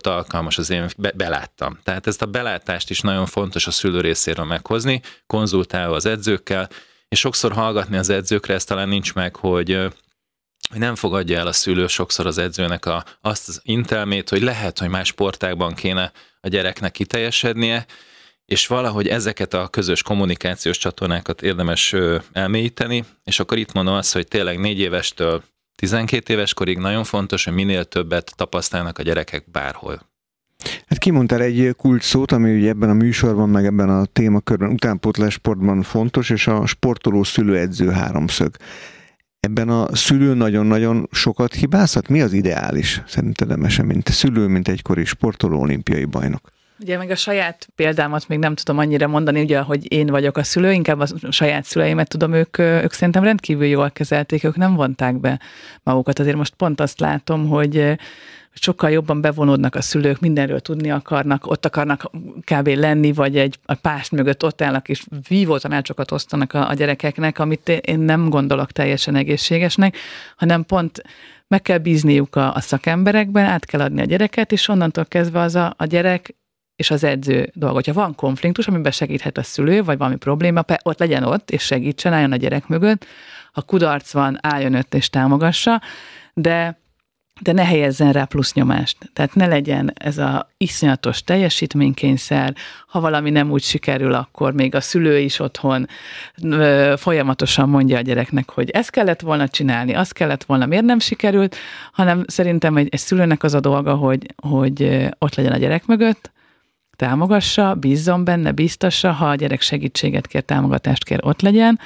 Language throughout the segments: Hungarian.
volt alkalmas, az én beláttam. Tehát ezt a belátást is nagyon fontos a szülő részéről meghozni, konzultálva az edzőkkel, és sokszor hallgatni az edzőkre, ez talán nincs meg, hogy nem fogadja el a szülő sokszor az edzőnek azt az intelmét, hogy lehet, hogy más sportágban kéne a gyereknek kiteljesednie, és valahogy ezeket a közös kommunikációs csatornákat érdemes elmélyíteni, és akkor itt mondom azt, hogy tényleg 4 évestől 12 éves korig nagyon fontos, hogy minél többet tapasztalnak a gyerekek bárhol. Hát kimondtál egy kulcsszót, ami ugye ebben a műsorban, meg ebben a témakörben, utánpótlás sportban fontos, és a sportoló-szülő-edző háromszög. Ebben a szülő nagyon-nagyon sokat hibázhat? Mi az ideális szerinted, Emese, mint szülő, mint egykori sportoló, olimpiai bajnok? Ugye meg a saját példámat még nem tudom annyira mondani, ugye, hogy én vagyok a szülő, inkább a saját szüleimet tudom, ők szerintem rendkívül jól kezelték, ők nem vonták be magukat. Azért most pont azt látom, hogy sokkal jobban bevonódnak a szülők, mindenről tudni akarnak, ott akarnak kb. Lenni, vagy egy pást mögött ott állnak, és vívó tanácsokat osztanak a gyerekeknek, amit én nem gondolok teljesen egészségesnek, hanem pont meg kell bízniuk a szakemberekben, át kell adni a gyereket, és onnantól kezdve az a gyerek és az edző dolga. Ha van konfliktus, amiben segíthet a szülő, vagy valami probléma, ott legyen ott, és segítsen, álljon a gyerek mögött. Ha kudarc van, álljon ott és támogassa, de ne helyezzen rá plusz nyomást. Tehát ne legyen ez a iszonyatos teljesítménykényszer, ha valami nem úgy sikerül, akkor még a szülő is otthon folyamatosan mondja a gyereknek, hogy ezt kellett volna csinálni, azt kellett volna, miért nem sikerült, hanem szerintem egy szülőnek az a dolga, hogy ott legyen a gyerek mögött, támogassa, bízzon benne, bíztassa, ha a gyerek segítséget kér, támogatást kér, ott legyen,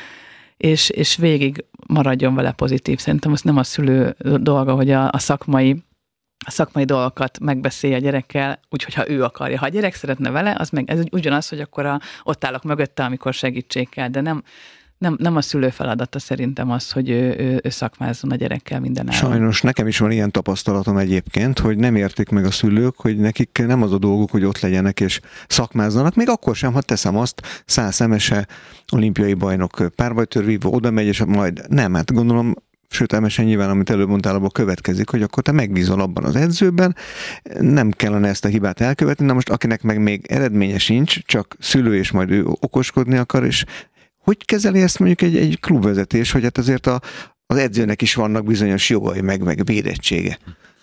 és végig maradjon vele pozitív. Szerintem az nem a szülő dolga, hogy a szakmai dolgokat megbeszélje a gyerekkel, úgyhogy ha ő akarja. Ha a gyerek szeretne vele, az meg ez ugyanaz, hogy akkor ott állok mögötte, amikor segítség kell, de nem a szülő feladata szerintem az, hogy ő szakmázzon a gyerekkel mindenáron. Sajnos nekem is van ilyen tapasztalatom egyébként, hogy nem értik meg a szülők, hogy nekik nem az a dolguk, hogy ott legyenek és szakmázzanak, még akkor sem, ha teszem azt, 100 Emese olimpiai bajnok párbajtörvívó oda megy, és majd nem, hát gondolom, sőt, Emese nyilván, amit előbb mondtál, abból következik, hogy akkor te megbízol abban az edzőben, nem kellene ezt a hibát elkövetni, na most akinek meg még eredménye sincs, csak szülő, és majd ő okoskodni akar, és hogy kezeli ezt mondjuk egy klubvezetés, hogy hát azért az edzőnek is vannak bizonyos jogai, meg védettsége?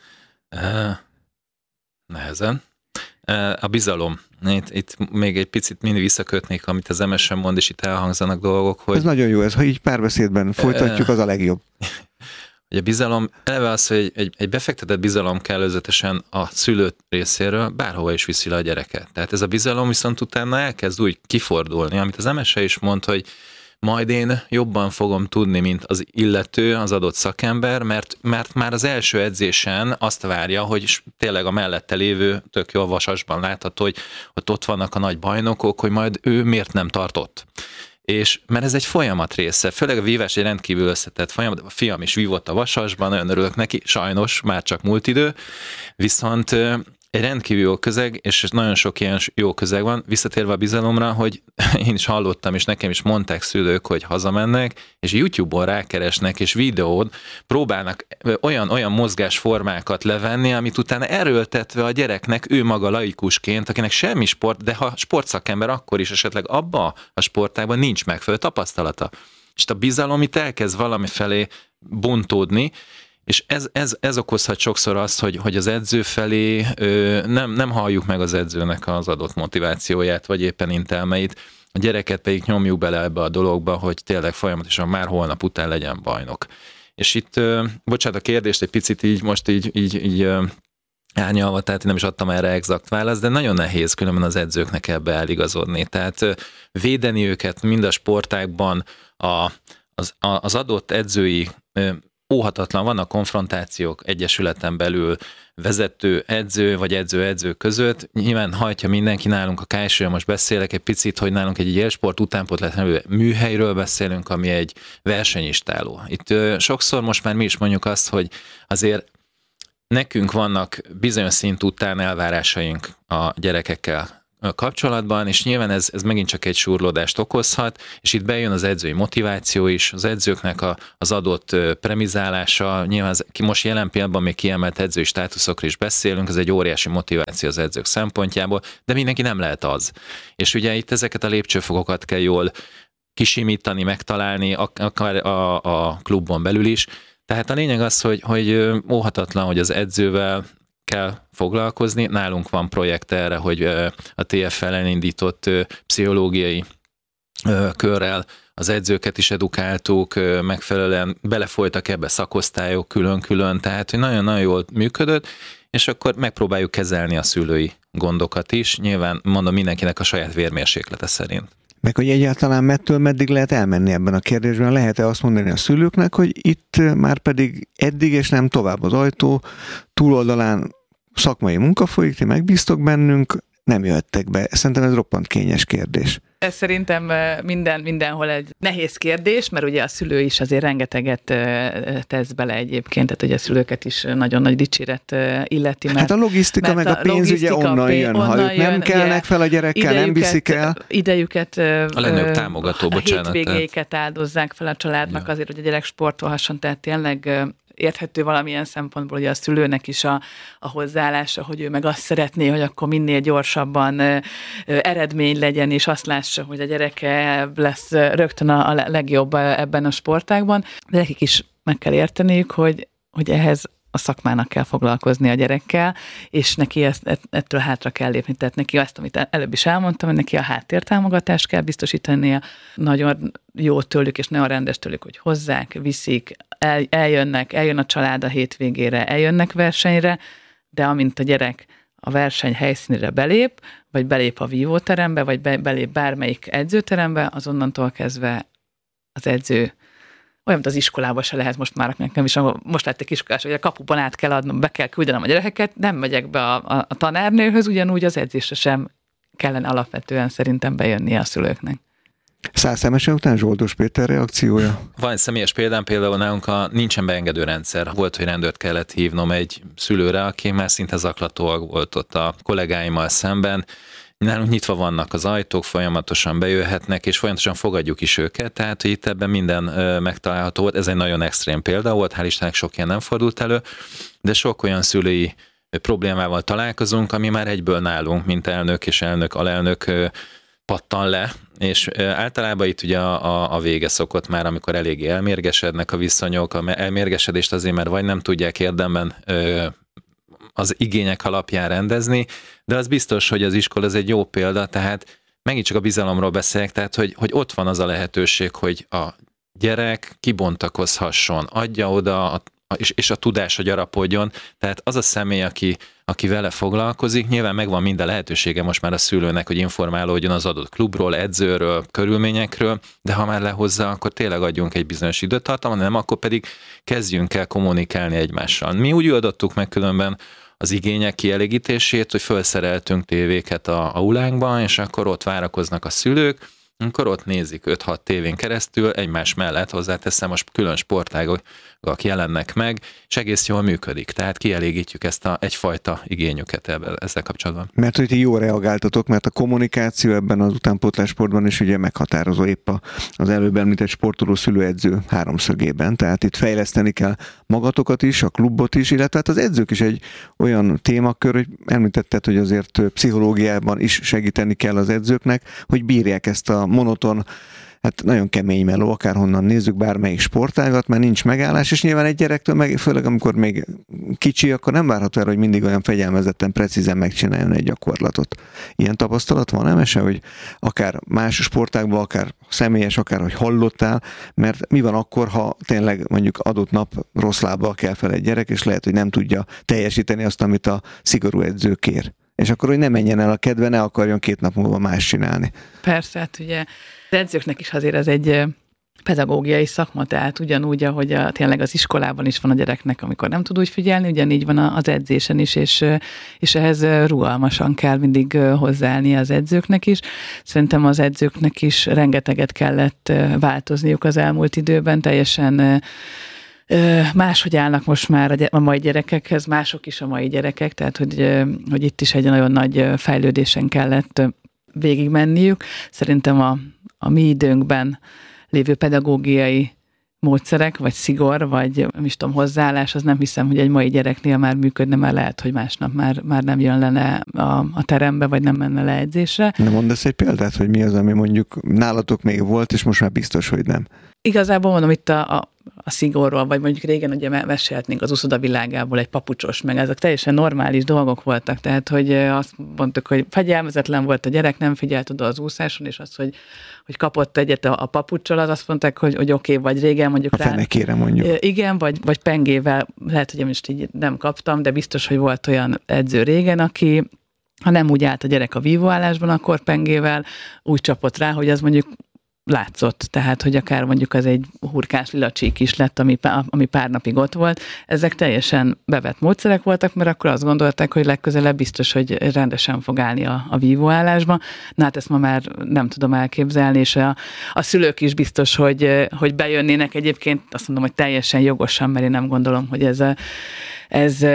Nehezen. A bizalom. Itt még egy picit mindig visszakötnék, amit az Emese mond, és itt elhangzanak dolgok, hogy... Ez nagyon jó, ha így párbeszédben folytatjuk, az a legjobb. Hogy a bizalom, eleve az, hogy egy befektetett bizalom kell előzetesen a szülő részéről bárhova is viszi le a gyereket. Tehát ez a bizalom viszont utána elkezd úgy kifordulni, amit az Emese is mond, hogy majd én jobban fogom tudni, mint az illető, az adott szakember, mert már az első edzésen azt várja, hogy tényleg a mellette lévő, tök jó vasasban látható, hogy ott vannak a nagy bajnokok, hogy majd ő miért nem tart ott. És mert ez egy folyamat része, főleg a vívás egy rendkívül összetett folyamat, a fiam is vívott a vasasban, nagyon örülök neki, sajnos már csak múlt idő, viszont egy rendkívül jó közeg, és nagyon sok ilyen jó közeg van, visszatérve a bizalomra, hogy én is hallottam, és nekem is mondták szülők, hogy hazamennek, és YouTube-on rákeresnek, és videón próbálnak olyan mozgásformákat levenni, amit utána erőltetve a gyereknek, ő maga laikusként, akinek semmi sport, de ha sportszakember, akkor is esetleg abba a sportágban nincs megfelelő tapasztalata. És a bizalom itt elkezd valami felé bontódni, és ez okozhat sokszor azt, hogy az edző felé nem halljuk meg az edzőnek az adott motivációját, vagy éppen intelmeit, a gyereket pedig nyomjuk bele ebbe a dologba, hogy tényleg folyamatosan már holnap után legyen bajnok. És itt, bocsánat, a kérdést egy picit így árnyalva, tehát nem is adtam erre exakt választ, de nagyon nehéz különben az edzőknek ebbe eligazodni. Tehát védeni őket mind a sportágban az adott edzői óhatatlan, vannak konfrontációk egyesületen belül vezető edző vagy edző között. Nyilván hajtja mindenki, nálunk a KSU-ről most beszélek egy picit, hogy nálunk egy élsport utánpótlás műhelyről beszélünk, ami egy versenyistáló. Itt sokszor most már mi is mondjuk azt, hogy azért nekünk vannak bizonyos szint után elvárásaink a gyerekekkel kapcsolatban, és nyilván ez megint csak egy súrlódást okozhat, és itt bejön az edzői motiváció is, az edzőknek az adott premizálása, nyilván most jelen pillanatban még kiemelt edzői státuszokról is beszélünk, ez egy óriási motiváció az edzők szempontjából, de mindenki nem lehet az. És ugye itt ezeket a lépcsőfokokat kell jól kisimítani, megtalálni, akár a klubon belül is. Tehát a lényeg az, hogy óhatatlan, hogy az edzővel kell foglalkozni. Nálunk van projekt erre, hogy a TFL elindított pszichológiai körrel az edzőket is edukáltuk, megfelelően belefolytak ebbe szakosztályok külön-külön, tehát hogy nagyon-nagyon jól működött, és akkor megpróbáljuk kezelni a szülői gondokat is. Nyilván mondom mindenkinek a saját vérmérséklete szerint. Meg hogy egyáltalán mettől meddig lehet elmenni ebben a kérdésben? Lehet-e azt mondani a szülőknek, hogy itt már pedig eddig és nem tovább az ajtó, túloldalán szakmai munka folyik, ti megbíztok bennünk, nem jöttek be. Szerintem ez roppant kényes kérdés. Ez szerintem mindenhol egy nehéz kérdés, mert ugye a szülő is azért rengeteget tesz bele egyébként, tehát ugye a szülőket is nagyon nagy dicséret illeti. Hát a logisztika meg a pénz ugye onnan jön. Ha ők nem kelnek fel a gyerekkel, nem viszik el. Idejüket, a legnagyobb támogató, bocsánat. A hétvégéket áldozzák fel a családnak azért, hogy a gyerek sportolhasson, tehát tényleg érthető valamilyen szempontból, hogy a szülőnek is a hozzáállása, hogy ő meg azt szeretné, hogy akkor minél gyorsabban eredmény legyen, és azt lássa, hogy a gyereke lesz rögtön a legjobb ebben a sportágban. De nekik is meg kell érteniük, hogy ehhez a szakmának kell foglalkozni a gyerekkel, és neki ettől hátra kell lépni. Tehát neki azt, amit előbb is elmondtam, hogy neki a háttértámogatást kell biztosítania, nagyon jó tőlük, és nagyon rendes tőlük, hogy hozzák, viszik, eljön a család a hétvégére, eljönnek versenyre, de amint a gyerek a verseny helyszínére belép, vagy belép a vívóterembe, vagy belép bármelyik edzőterembe, azonnantól kezdve az edző olyan, mint az iskolában se lehet most már, nekem is most lettek iskolás, hogy a kapuban át kell adnom, be kell küldenem a gyerekeket, nem megyek be a tanárnőhöz, ugyanúgy az edzésre sem kellene alapvetően szerintem bejönnie a szülőknek. 100 szemesen után Zsoldos Péter reakciója? Van egy személyes példám, például nálunk nincsen beengedő rendszer. Volt, hogy rendőrt kellett hívnom egy szülőre, aki már szinte zaklató volt ott a kollégáimmal szemben. Nálunk nyitva vannak az ajtók, folyamatosan bejöhetnek, és folyamatosan fogadjuk is őket, tehát hogy itt ebben minden megtalálható volt. Ez egy nagyon extrém példa volt, hál' Istennek sok ilyen nem fordult elő, de sok olyan szülői problémával találkozunk, ami már egyből nálunk, mint elnök és alelnök pattan le, és általában itt ugye a vége szokott már, amikor eléggé elmérgesednek a viszonyok, a elmérgesedést azért már vagy nem tudják érdemben az igények alapján rendezni, de az biztos, hogy az iskola az egy jó példa, tehát megint csak a bizalomról beszélek, tehát hogy ott van az a lehetőség, hogy a gyerek kibontakozhasson, adja oda, és a tudása gyarapodjon, tehát az a személy, aki vele foglalkozik, nyilván megvan minden lehetősége most már a szülőnek, hogy informálódjon az adott klubról, edzőről, körülményekről, de ha már lehozza, akkor tényleg adjunk egy bizonyos időtartamot, nem, akkor pedig kezdjünk el kommunikálni egymással. Mi úgy oldottuk meg különben az igények kielégítését, hogy felszereltünk tévéket a aulánkban, és akkor ott várakoznak a szülők, akkor ott nézik 5-6 tévén keresztül, egymás mellett, hozzáteszem, most külön sportágok jelennek meg, és egész jól működik. Tehát kielégítjük ezt egyfajta igényüket ezzel kapcsolatban. Mert hogy ti jól reagáltatok, mert a kommunikáció ebben az utánpótlássportban is ugye meghatározó épp az előbb említett sportoló szülőedző háromszögében. Tehát itt fejleszteni kell magatokat is, a klubot is, illetve hát az edzők is egy olyan témakör, hogy említetted, hogy azért pszichológiában is segíteni kell az edzőknek, hogy bírják ezt a monoton, hát nagyon kemény meló, akárhonnan nézzük bármelyik sportágat, mert nincs megállás, és nyilván egy gyerektől, meg főleg amikor még kicsi, akkor nem várható el, hogy mindig olyan fegyelmezetten, precízen megcsináljon egy gyakorlatot. Ilyen tapasztalat van, Emese, hogy akár más sportágban, akár személyes, akár hogy hallottál, mert mi van akkor, ha tényleg mondjuk adott nap rossz lábbal kell fel egy gyerek, és lehet, hogy nem tudja teljesíteni azt, amit a szigorú edző kér. És akkor, hogy ne menjen el a kedve, ne akarjon 2 nap múlva más csinálni. Persze, hát ugye az edzőknek is azért ez egy pedagógiai szakma, tehát ugyanúgy, ahogy tényleg az iskolában is van a gyereknek, amikor nem tud úgy figyelni, ugyanígy van az edzésen is, és ehhez rugalmasan kell mindig hozzáállni az edzőknek is. Szerintem az edzőknek is rengeteget kellett változniuk az elmúlt időben, teljesen Máshogy állnak most már a mai gyerekekhez, mások is a mai gyerekek, tehát hogy itt is egy nagyon nagy fejlődésen kellett végigmenniük. Szerintem a mi időnkben lévő pedagógiai módszerek, vagy szigor, vagy nem is tudom, hozzáállás, az nem hiszem, hogy egy mai gyereknél már működne, mert lehet, hogy másnap már nem jön le a terembe, vagy nem menne le edzésre. Na mondasz egy példát, hogy mi az, ami mondjuk nálatok még volt, és most már biztos, hogy nem. Igazából mondom itt a szigorról, vagy mondjuk régen ugye mesélhetnénk az uszoda világából egy papucsos, meg ezek teljesen normális dolgok voltak, tehát hogy azt mondtuk, hogy fegyelmezetlen volt a gyerek, nem figyelt oda az úszáson, és az, hogy kapott egyet a papuccsal, az azt mondták, hogy oké, vagy régen mondjuk a fenekére mondjuk. Igen, vagy pengével, lehet, hogy most így nem kaptam, de biztos, hogy volt olyan edző régen, aki ha nem úgy állt a gyerek a vívóállásban, akkor pengével úgy csapott rá, hogy az mondjuk látszott, tehát, hogy akár mondjuk az egy hurkás lila csík is lett, ami pár napig ott volt. Ezek teljesen bevett módszerek voltak, mert akkor azt gondolták, hogy legközelebb biztos, hogy rendesen fog állni a vívóállásba. Na hát ezt ma már nem tudom elképzelni, és a szülők is biztos, hogy bejönnének egyébként, azt mondom, hogy teljesen jogosan, mert én nem gondolom, hogy ez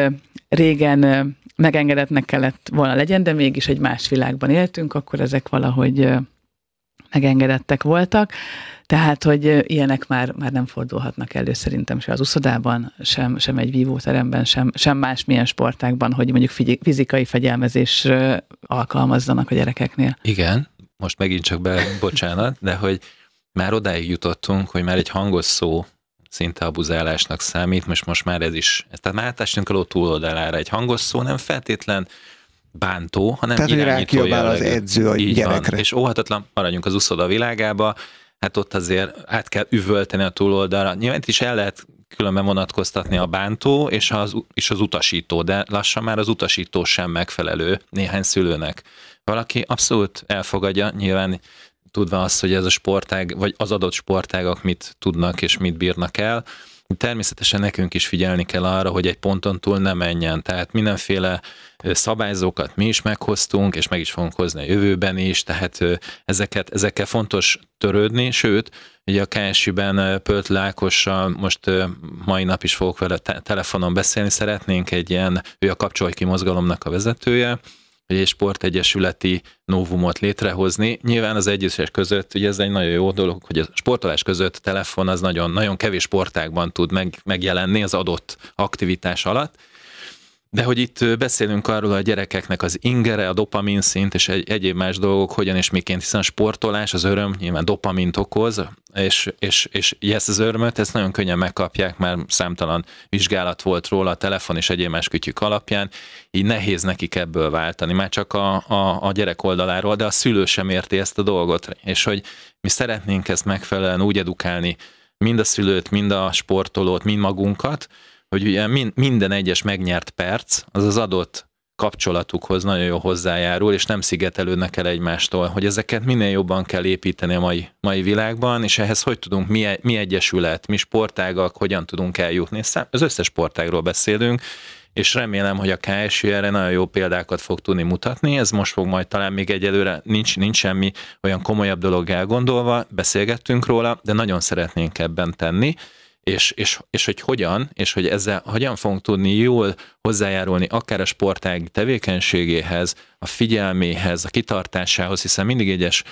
régen megengedettnek kellett volna legyen, de mégis egy más világban éltünk, akkor ezek valahogy megengedettek voltak, tehát, hogy ilyenek már nem fordulhatnak elő szerintem se az uszodában, sem egy vívóteremben, sem másmilyen sportágban, hogy mondjuk fizikai fegyelmezés alkalmazzanak a gyerekeknél. Igen, most megint csak bocsánat, de hogy már odáig jutottunk, hogy már egy hangos szó szinte abuzálásnak számít, most már ez is, tehát már átástünk a ló túloldalára, egy hangos szó nem feltétlen bántó, hanem tehát, irányító jellegű. Az edző a gyerekre. Van. És óhatatlan, maradjunk az uszoda világába, hát ott azért át kell üvölteni a túloldalra. Nyilván itt is el lehet különben vonatkoztatni a bántó és az utasító, de lassan már az utasító sem megfelelő néhány szülőnek. Valaki abszolút elfogadja, nyilván tudva azt, hogy ez a sportág, vagy az adott sportágak mit tudnak és mit bírnak el. Természetesen nekünk is figyelni kell arra, hogy egy ponton túl ne menjen. Tehát mindenféle szabályzókat mi is meghoztunk, és meg is fogunk hozni a jövőben is, tehát ezekkel fontos törődni, sőt, ugye a KSU-ben Pölt Ákossal most mai nap is fogok vele telefonon beszélni, szeretnénk ő a Kapcsolj ki mozgalomnak a vezetője, egy sportegyesületi novumot létrehozni. Nyilván az egyesek között, ugye ez egy nagyon jó dolog, hogy a sportolás között telefon az nagyon, nagyon kevés sportágban tud megjelenni az adott aktivitás alatt, de hogy itt beszélünk arról, a gyerekeknek az ingere, a dopamin szint és egyéb más dolgok hogyan és miként, hiszen a sportolás, az öröm nyilván dopamint okoz, és ezt az örömöt, ezt nagyon könnyen megkapják, már számtalan vizsgálat volt róla a telefon és egyéb más kütyük alapján, így nehéz nekik ebből váltani, már csak a gyerek oldaláról, de a szülő sem érti ezt a dolgot, és hogy mi szeretnénk ezt megfelelően úgy edukálni, mind a szülőt, mind a sportolót, mind magunkat, hogy ugye minden egyes megnyert perc az az adott kapcsolatukhoz nagyon jól hozzájárul, és nem szigetelődnek el egymástól, hogy ezeket minél jobban kell építeni a mai világban, és ehhez hogy tudunk, mi egyesület, mi sportágak, hogyan tudunk eljutni. Az összes sportágról beszélünk, és remélem, hogy a KSU erre nagyon jó példákat fog tudni mutatni, ez most fog majd talán még egyelőre nincs semmi olyan komolyabb dolog elgondolva, beszélgettünk róla, de nagyon szeretnénk ebben tenni, és hogy hogyan, és hogy ezzel hogyan fogunk tudni jól hozzájárulni akár a sportág tevékenységéhez, a figyelméhez, a kitartásához, hiszen mindig egyes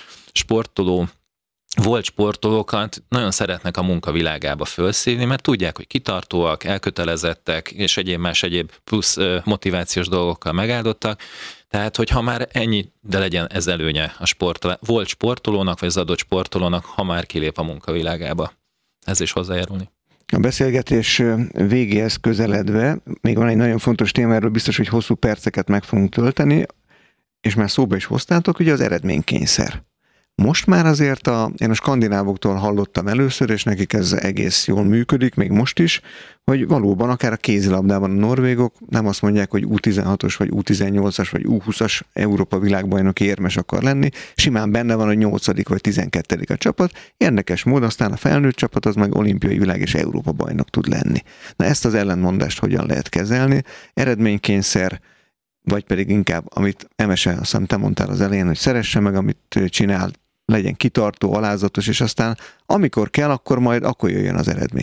volt sportolókat nagyon szeretnek a munkavilágába felszívni, mert tudják, hogy kitartóak, elkötelezettek, és egyéb plusz motivációs dolgokkal megáldottak. Tehát, hogyha már ennyi, de legyen ez előnye volt sportolónak, vagy az adott sportolónak, ha már kilép a munkavilágába. Ez is hozzájárulni. A beszélgetés végéhez közeledve, még van egy nagyon fontos téma, erről biztos, hogy hosszú perceket meg fogunk tölteni, és már szóba is hoztátok, ugye az eredménykényszer. Most már azért én a skandinávoktól hallottam először, és nekik ez egész jól működik, még most is, hogy valóban akár a kézilabdában a norvégok nem azt mondják, hogy U16-os, vagy U18-as, vagy U20-as Európa világbajnoki érmes akar lenni, simán benne van, hogy 8. vagy 12. a csapat, érdekes módon aztán a felnőtt csapat az meg olimpiai világ és Európa bajnok tud lenni. Na ezt az ellentmondást hogyan lehet kezelni? Eredménykényszer, vagy pedig inkább, amit Emese, azt hiszem te mondtál az elején, hogy szeresse meg, amit csinál, legyen kitartó, alázatos, és aztán amikor kell, akkor jöjjön az eredmény.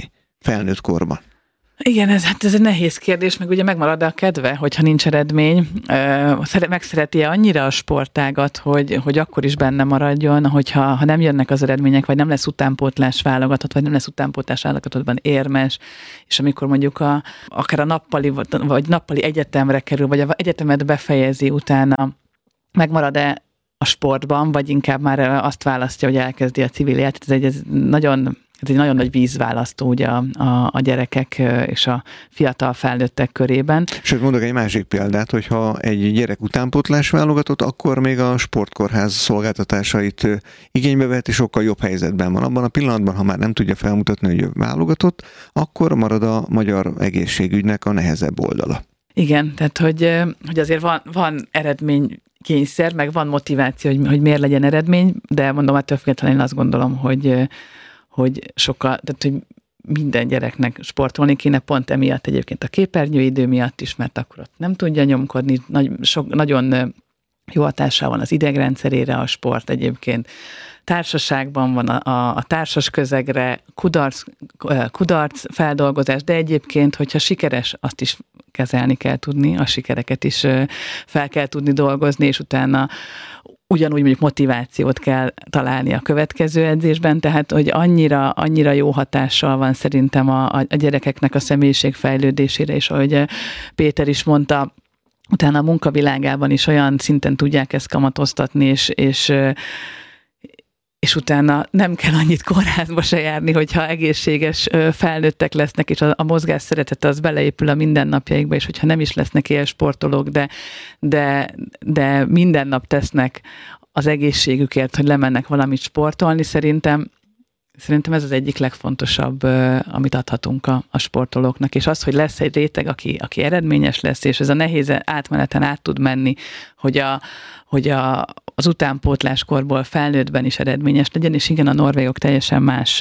felnőtt korban? Igen, ez egy nehéz kérdés, meg ugye megmarad a kedve, hogyha nincs eredmény. Megszereti-e annyira a sportágat, hogy akkor is benne maradjon, hogyha nem jönnek az eredmények, vagy nem lesz utánpótlás válogatott, vagy nem lesz utánpótlás válogatottban érmes, és amikor mondjuk akár a nappali egyetemre kerül, vagy az egyetemet befejezi utána, megmarad-e a sportban, vagy inkább már azt választja, hogy elkezdi a civil életet. Ez egy nagyon nagy vízválasztó ugye a gyerekek és a fiatal felnőttek körében. Sőt, mondok egy másik példát, hogyha egy gyerek utánpótlás válogatott, akkor még a sportkórház szolgáltatásait igénybe veheti, sokkal jobb helyzetben van. Abban a pillanatban, ha már nem tudja felmutatni, hogy válogatott, akkor marad a magyar egészségügynek a nehezebb oldala. Igen, tehát hogy azért van eredménykényszer, meg van motiváció, hogy miért legyen eredmény, de mondom, ettől függetlenül én azt gondolom, hogy sokkal, tehát hogy minden gyereknek sportolni kéne, pont emiatt egyébként a képernyőidő miatt is, mert akkor ott nem tudja nyomkodni, nagyon jó hatással van az idegrendszerére a sport egyébként. Társaságban van a társas közegre, kudarc feldolgozás, de egyébként, hogyha sikeres, azt is kezelni kell tudni, a sikereket is fel kell tudni dolgozni, és utána ugyanúgy mondjuk motivációt kell találni a következő edzésben, tehát hogy annyira jó hatással van szerintem a gyerekeknek a személyiségfejlődésére, és ahogy Péter is mondta, utána a munkavilágában is olyan szinten tudják ezt kamatoztatni, és utána nem kell annyit kórházba se járni, hogyha egészséges felnőttek lesznek, és a mozgás szeretete az beleépül a mindennapjaikba, és hogyha nem is lesznek élsportolók, de minden nap tesznek az egészségükért, hogy lemennek valamit sportolni, szerintem ez az egyik legfontosabb, amit adhatunk a sportolóknak, és az, hogy lesz egy réteg, aki eredményes lesz, és ez a nehéz átmeneten át tud menni, hogy az utánpótláskorból felnőttben is eredményes legyen, és igen, a norvégok teljesen más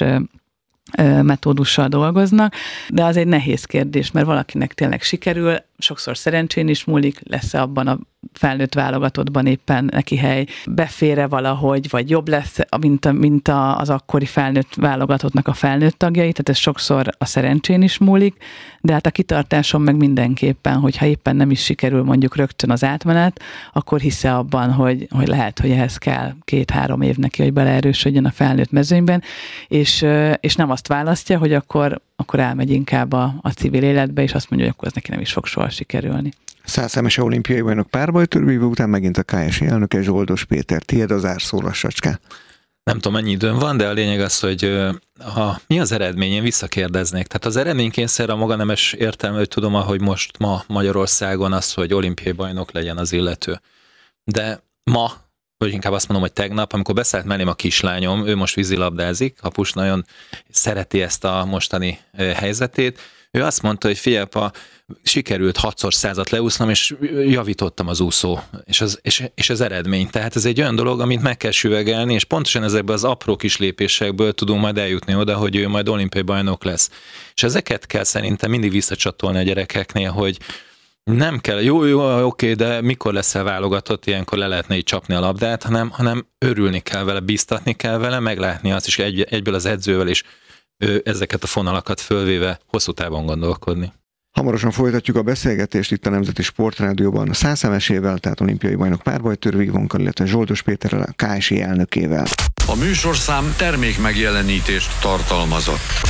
metódussal dolgoznak, de az egy nehéz kérdés, mert valakinek tényleg sikerül, sokszor szerencsén is múlik, lesz-e abban a felnőtt válogatottban éppen neki hely, befér-e valahogy, vagy jobb lesz, mint az akkori felnőtt válogatottnak a felnőtt tagjai, tehát ez sokszor a szerencsén is múlik, de hát a kitartáson meg mindenképpen, hogyha éppen nem is sikerül mondjuk rögtön az átmenet, akkor hisze abban, hogy lehet, hogy ehhez kell 2-3 év neki, hogy beleerősödjön a felnőtt mezőnyben, és nem azt választja, hogy akkor elmegy inkább a civil életbe, és azt mondja, hogy akkor ez neki nem is fog soha sikerülni. 100-szemes olimpiai bajnok párbajtörvívő után megint a KSI elnöke, Zsoldos Péter. Tiéd az árszó, lassacskán. Nem tudom, mennyi időm van, de a lényeg az, hogy mi az eredmény, én visszakérdeznék. Tehát az eredménykényszer a maga nemes értelme, hogy tudom, ahogy most ma Magyarországon az, hogy olimpiai bajnok legyen az illető. De ma, vagy inkább azt mondom, hogy tegnap, amikor beszállt mellém a kislányom, ő most vízilabdázik, Kapus nagyon szereti ezt a mostani helyzetét, ő azt mondta, hogy figyelj, sikerült 6x100-at leúsznom, és javítottam az úszó, és az eredmény. Tehát ez egy olyan dolog, amit meg kell süvegelni, és pontosan ezekből az apró kis lépésekből tudunk majd eljutni oda, hogy ő majd olimpiai bajnok lesz. És ezeket kell szerintem mindig visszacsatolni a gyerekeknél, hogy nem kell, jó, oké, de mikor leszel válogatott, ilyenkor le lehetne így csapni a labdát, hanem örülni kell vele, bíztatni kell vele, meglátni azt is egyből az edzővel is ezeket a fonalakat fölvéve hosszú távon gondolkodni. Hamarosan folytatjuk a beszélgetést itt a Nemzeti Sportrádióban a 100-szemesével, tehát olimpiai bajnok párbajtörvívónkkal, illetve Zsoldos Péterrel, a KSI elnökével. A műsorszám termék megjelenítést tartalmazott.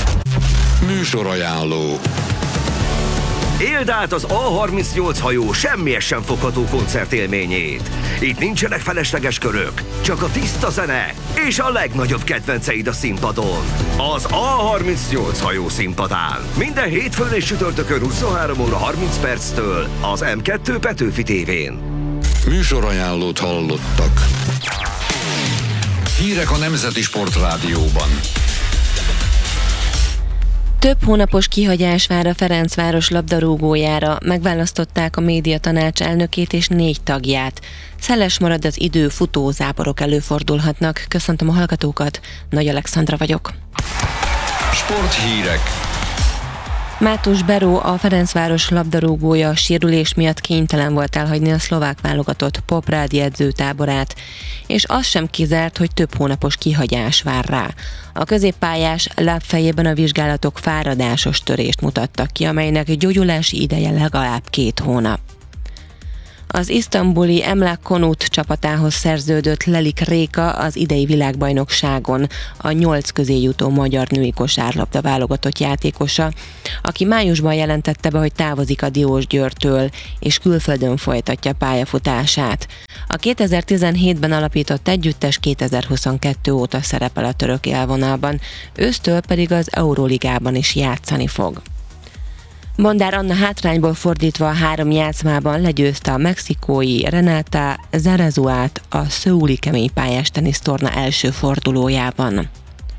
Műsorajánló. Éld át az A38 hajó semmihez sem fogható koncertélményét. Itt nincsenek felesleges körök, csak a tiszta zene és a legnagyobb kedvenceid a színpadon. Az A38 hajó színpadán. Minden hétfőn és csütörtökön 23 óra 30 perctől az M2 Petőfi tévén. Műsorajánlót hallottak. Hírek a Nemzeti Sportrádióban. Több hónapos kihagyás vár a Ferencváros labdarúgójára, megválasztották a médiatanács elnökét és 4 tagját. Szeles marad az idő, futózáporok előfordulhatnak. Köszöntöm a hallgatókat, Nagy Alexandra vagyok. Sporthírek. Mátus Beró, a Ferencváros labdarúgója sérülés miatt kénytelen volt elhagyni a szlovák válogatott Poprádi edzőtáborát, és az sem kizárt, hogy több hónapos kihagyás vár rá. A középpályás lábfejében a vizsgálatok fáradásos törést mutattak ki, amelynek gyógyulási ideje legalább 2 hónap. Az isztambuli Emlak Konut csapatához szerződött Lelik Réka az idei világbajnokságon a 8 közé jutó magyar női kosárlabda válogatott játékosa, aki májusban jelentette be, hogy távozik a Diósgyőrtől, és külföldön folytatja pályafutását. A 2017-ben alapított együttes 2022 óta szerepel a török élvonalban, ősztől pedig az Euróligában is játszani fog. Bondár Anna hátrányból fordítva a 3 játszmában legyőzte a mexikói Renata Zarazuát a szöuli keménypályás tenisztorna első fordulójában.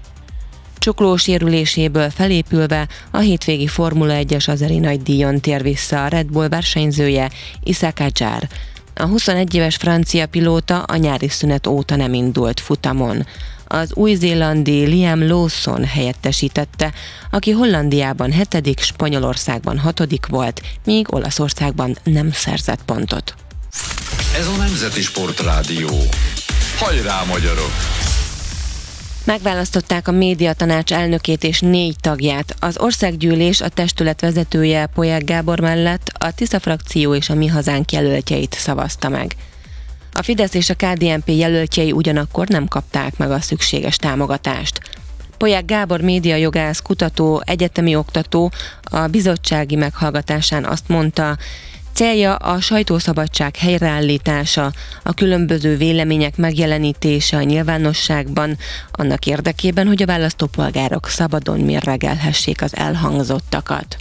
Csukló sérüléséből felépülve a hétvégi Formula 1-es azeri nagydíjon tér vissza a Red Bull versenyzője Isaac Hadjar. A 21 éves francia pilóta a nyári szünet óta nem indult futamon. Az új-zélandi Liam Lawson helyettesítette, aki Hollandiában 7., Spanyolországban 6. volt, míg Olaszországban nem szerzett pontot. Ez a Nemzeti Sportrádió. Hajrá, magyarok! Megválasztották a médiatanács elnökét és 4 tagját. Az országgyűlés a testület vezetője Polyák Gábor mellett a Tisza frakció és a Mi Hazánk jelöltjeit szavazta meg. A Fidesz és a KDNP jelöltjei ugyanakkor nem kapták meg a szükséges támogatást. Polyák Gábor médiajogász, kutató, egyetemi oktató a bizottsági meghallgatásán azt mondta, célja a sajtószabadság helyreállítása, a különböző vélemények megjelenítése a nyilvánosságban, annak érdekében, hogy a választópolgárok szabadon mérlegelhessék az elhangzottakat.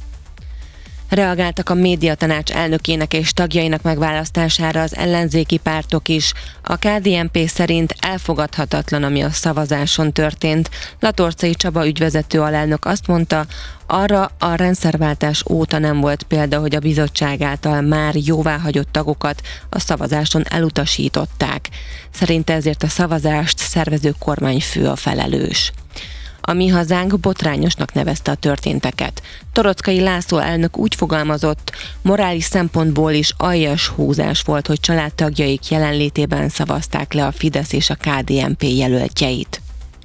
Reagáltak a médiatanács elnökének és tagjainak megválasztására az ellenzéki pártok is. A KDNP szerint elfogadhatatlan, ami a szavazáson történt. Latorcai Csaba ügyvezető alelnök azt mondta, arra a rendszerváltás óta nem volt példa, hogy a bizottság által már jóváhagyott tagokat a szavazáson elutasították. Szerinte ezért a szavazást szervező kormányfő a felelős. A Mi Hazánk botrányosnak nevezte a történteket. Torockai László elnök úgy fogalmazott, morális szempontból is aljas húzás volt, hogy családtagjaik jelenlétében szavazták le a Fidesz és a KDNP jelöltjeit.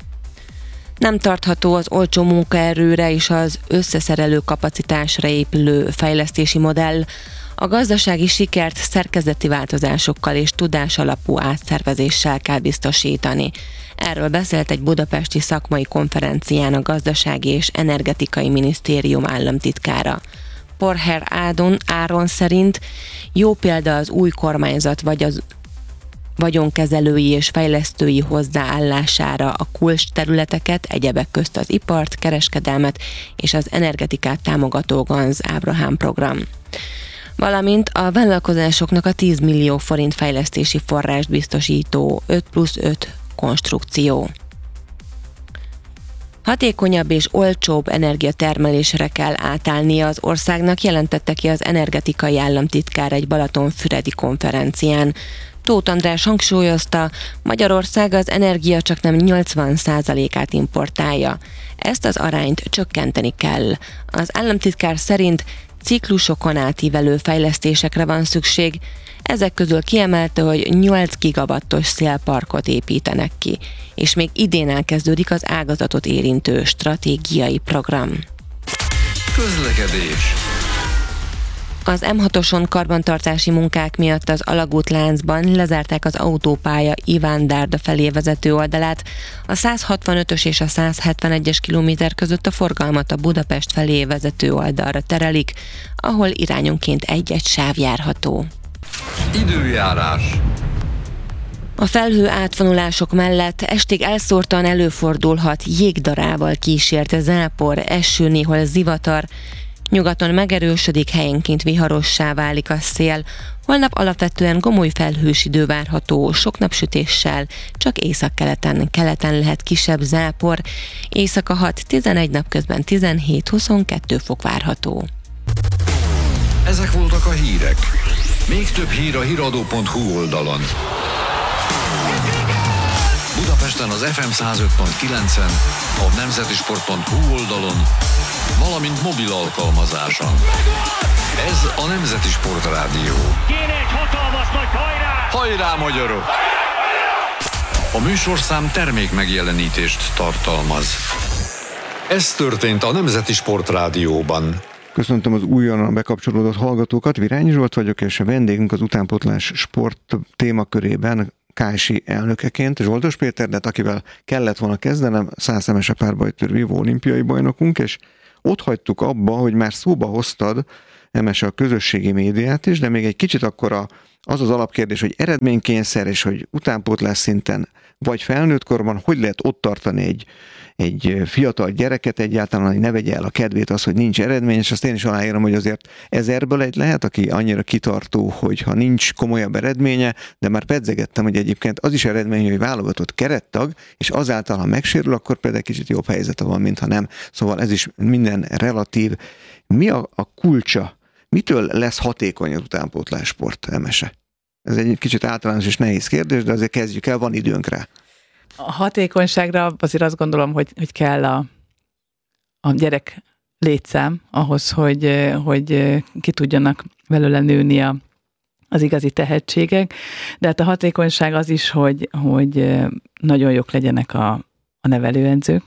Nem tartható az olcsó munkaerőre és az összeszerelő kapacitásra épülő fejlesztési modell. A gazdasági sikert szerkezeti változásokkal és tudásalapú átszervezéssel kell biztosítani. Erről beszélt egy budapesti szakmai konferencián a Gazdasági és Energetikai Minisztérium államtitkára. Porher Áron szerint jó példa az új kormányzat vagy az vagyonkezelői és fejlesztői hozzáállására a kulcs területeket, egyebek közt az ipart, kereskedelmet és az energetikát támogató Ganz Ábrahám program, valamint a vállalkozásoknak a 10 millió forint fejlesztési forrást biztosító 5+5 konstrukció. Hatékonyabb és olcsóbb energiatermelésre kell átállnia az országnak, jelentette ki az energetikai államtitkár egy balatonfüredi konferencián. Tóth András hangsúlyozta, Magyarország az energia csaknem 80%-át importálja. Ezt az arányt csökkenteni kell. Az államtitkár szerint ciklusokon átívelő fejlesztésekre van szükség. Ezek közül kiemelte, hogy 8 gigawattos szélparkot építenek ki, és még idén elkezdődik az ágazatot érintő stratégiai program. Közlekedés. Az M6-oson karbantartási munkák miatt az alagútláncban lezárták az autópálya Iván-Dárda felé vezető oldalát. A 165-ös és a 171-es kilométer között a forgalmat a Budapest felé vezető oldalra terelik, ahol irányonként egy-egy sáv járható. Időjárás. A felhő átvonulások mellett estig elszórtan előfordulhat jégdarával kísért zápor, eső, néhol zivatar. Nyugaton megerősödik, helyenként viharossá válik a szél. Holnap alapvetően gomoly felhős idő várható, sok napsütéssel, csak északkeleten lehet kisebb zápor. Éjszaka 6-11, napközben 17-22 fok várható. Ezek voltak a hírek. Még több hír a hiradó.hu oldalon. Budapesten az FM 105.9-en, a nemzetisport.hu oldalon, valamint mobil alkalmazáson. Ez a Nemzeti Sport Rádió. Kéne egy hatalmas nagy hajrá! Hajrá, magyarok! A műsorszám termék megjelenítést tartalmaz. Ez történt a Nemzeti Sport Rádióban. Köszöntöm az újonnan bekapcsolódott hallgatókat, Virányi Zsolt vagyok, és a vendégünk az utánpótlás sport témakörében KSI elnökeként Zsoldos Péter, de akivel kellett volna kezdenem, 100 szemes a párbajtőr vívó olimpiai bajnokunk, és ott hagytuk abba, hogy már szóba hoztad, Emese, a közösségi médiát is, de még egy kicsit akkor az alapkérdés, hogy eredménykényszer, és hogy utánpótlás szinten, vagy felnőtt korban, hogy lehet ott tartani egy fiatal gyereket egyáltalán, hogy ne vegye el a kedvét az, hogy nincs eredmény, és azt én is aláírom, hogy azért 1000-ből egy lehet, aki annyira kitartó, hogy ha nincs komolyabb eredménye, de már pedzegettem, hogy egyébként az is eredmény, hogy válogatott kerettag, és azáltal, ha megsérül, akkor például kicsit jobb helyzete van, mintha nem. Szóval ez is minden relatív. Mi a kulcsa? Mitől lesz hatékony az utánpótlássport, Emese? Ez egy kicsit általános és nehéz kérdés, de azért kezdjük el, van időnk rá. A hatékonyságra azért azt gondolom, hogy kell a gyerek létszám ahhoz, hogy ki tudjanak belőle nőni az igazi tehetségek, de hát a hatékonyság az is, hogy nagyon jók legyenek a nevelőedzők,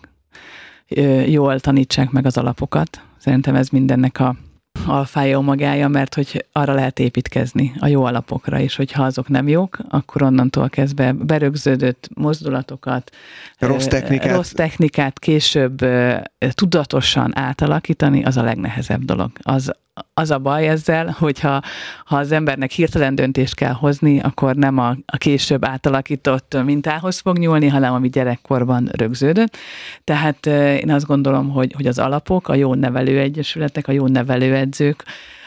jól tanítsák meg az alapokat. Szerintem ez mindennek a alfája, omegája, mert hogy arra lehet építkezni, a jó alapokra, és hogyha azok nem jók, akkor onnantól kezdve berögződött mozdulatokat, rossz technikát később tudatosan átalakítani, az a legnehezebb dolog. Az a baj ezzel, hogyha az embernek hirtelen döntést kell hozni, akkor nem a később átalakított mintához fog nyúlni, hanem ami gyerekkorban rögződött. Tehát én azt gondolom, hogy az alapok, a jó nevelőegyesületek, a jó nevelőedzők,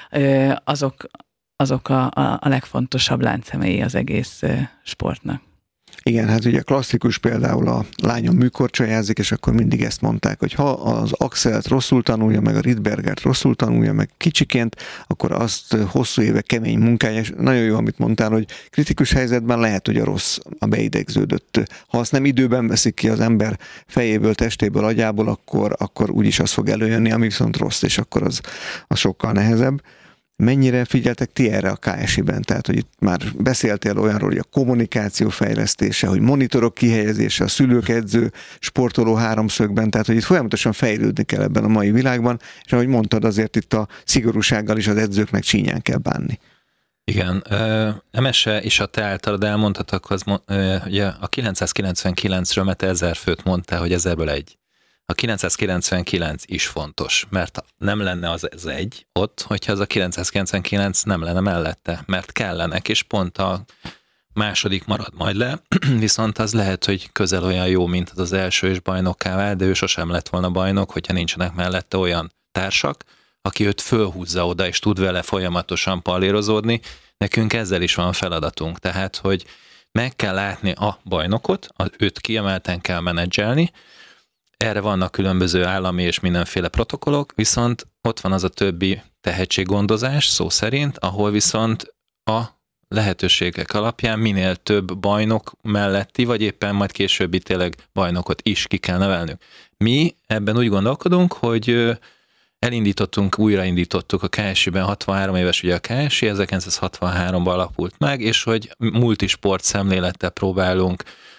azok a legfontosabb láncszemei az egész sportnak. Igen, hát ugye klasszikus például a lányom műkorcsolyázik, és akkor mindig ezt mondták, hogy ha az Axelt rosszul tanulja, meg a Rydbergert rosszul tanulja, meg kicsiként, akkor azt hosszú évek kemény munkája, és nagyon jó, amit mondtál, hogy kritikus helyzetben lehet, hogy a rossz a beidegződött. Ha azt nem időben veszik ki az ember fejéből, testéből, agyából, akkor úgyis az fog előjönni, ami viszont rossz, és akkor az sokkal nehezebb. Mennyire figyeltek ti erre a KSI-ben? Tehát, hogy itt már beszéltél olyanról, hogy a kommunikáció fejlesztése, hogy monitorok kihelyezése, a szülők, edző, sportoló háromszögben, tehát, hogy itt folyamatosan fejlődni kell ebben a mai világban, és ahogy mondtad, azért itt a szigorúsággal is az edzőknek csínyán kell bánni. Igen, Emese és a te általad elmondhatok, ugye a 999-ről, mert 1000 főt mondtál, hogy 1000-ből egy. A 999 is fontos, mert nem lenne az egy ott, hogyha az a 999 nem lenne mellette, mert kellenek, és pont a második marad majd le, viszont az lehet, hogy közel olyan jó, mint az első és bajnokká vált, de ő sosem lett volna bajnok, hogyha nincsenek mellette olyan társak, aki őt fölhúzza oda, és tud vele folyamatosan pallérozódni. Nekünk ezzel is van feladatunk, tehát, hogy meg kell látni a bajnokot, őt kiemelten kell menedzselni. Erre vannak különböző állami és mindenféle protokollok, viszont ott van az a többi tehetséggondozás, szó szerint, ahol viszont a lehetőségek alapján minél több bajnok melletti, vagy éppen majd későbbi tényleg bajnokot is ki kell nevelnünk. Mi ebben úgy gondolkodunk, hogy újraindítottuk a KSI-ben, 63 éves ugye a KSI, 1963-ban alapult meg, és hogy multisport szemlélettel próbálunk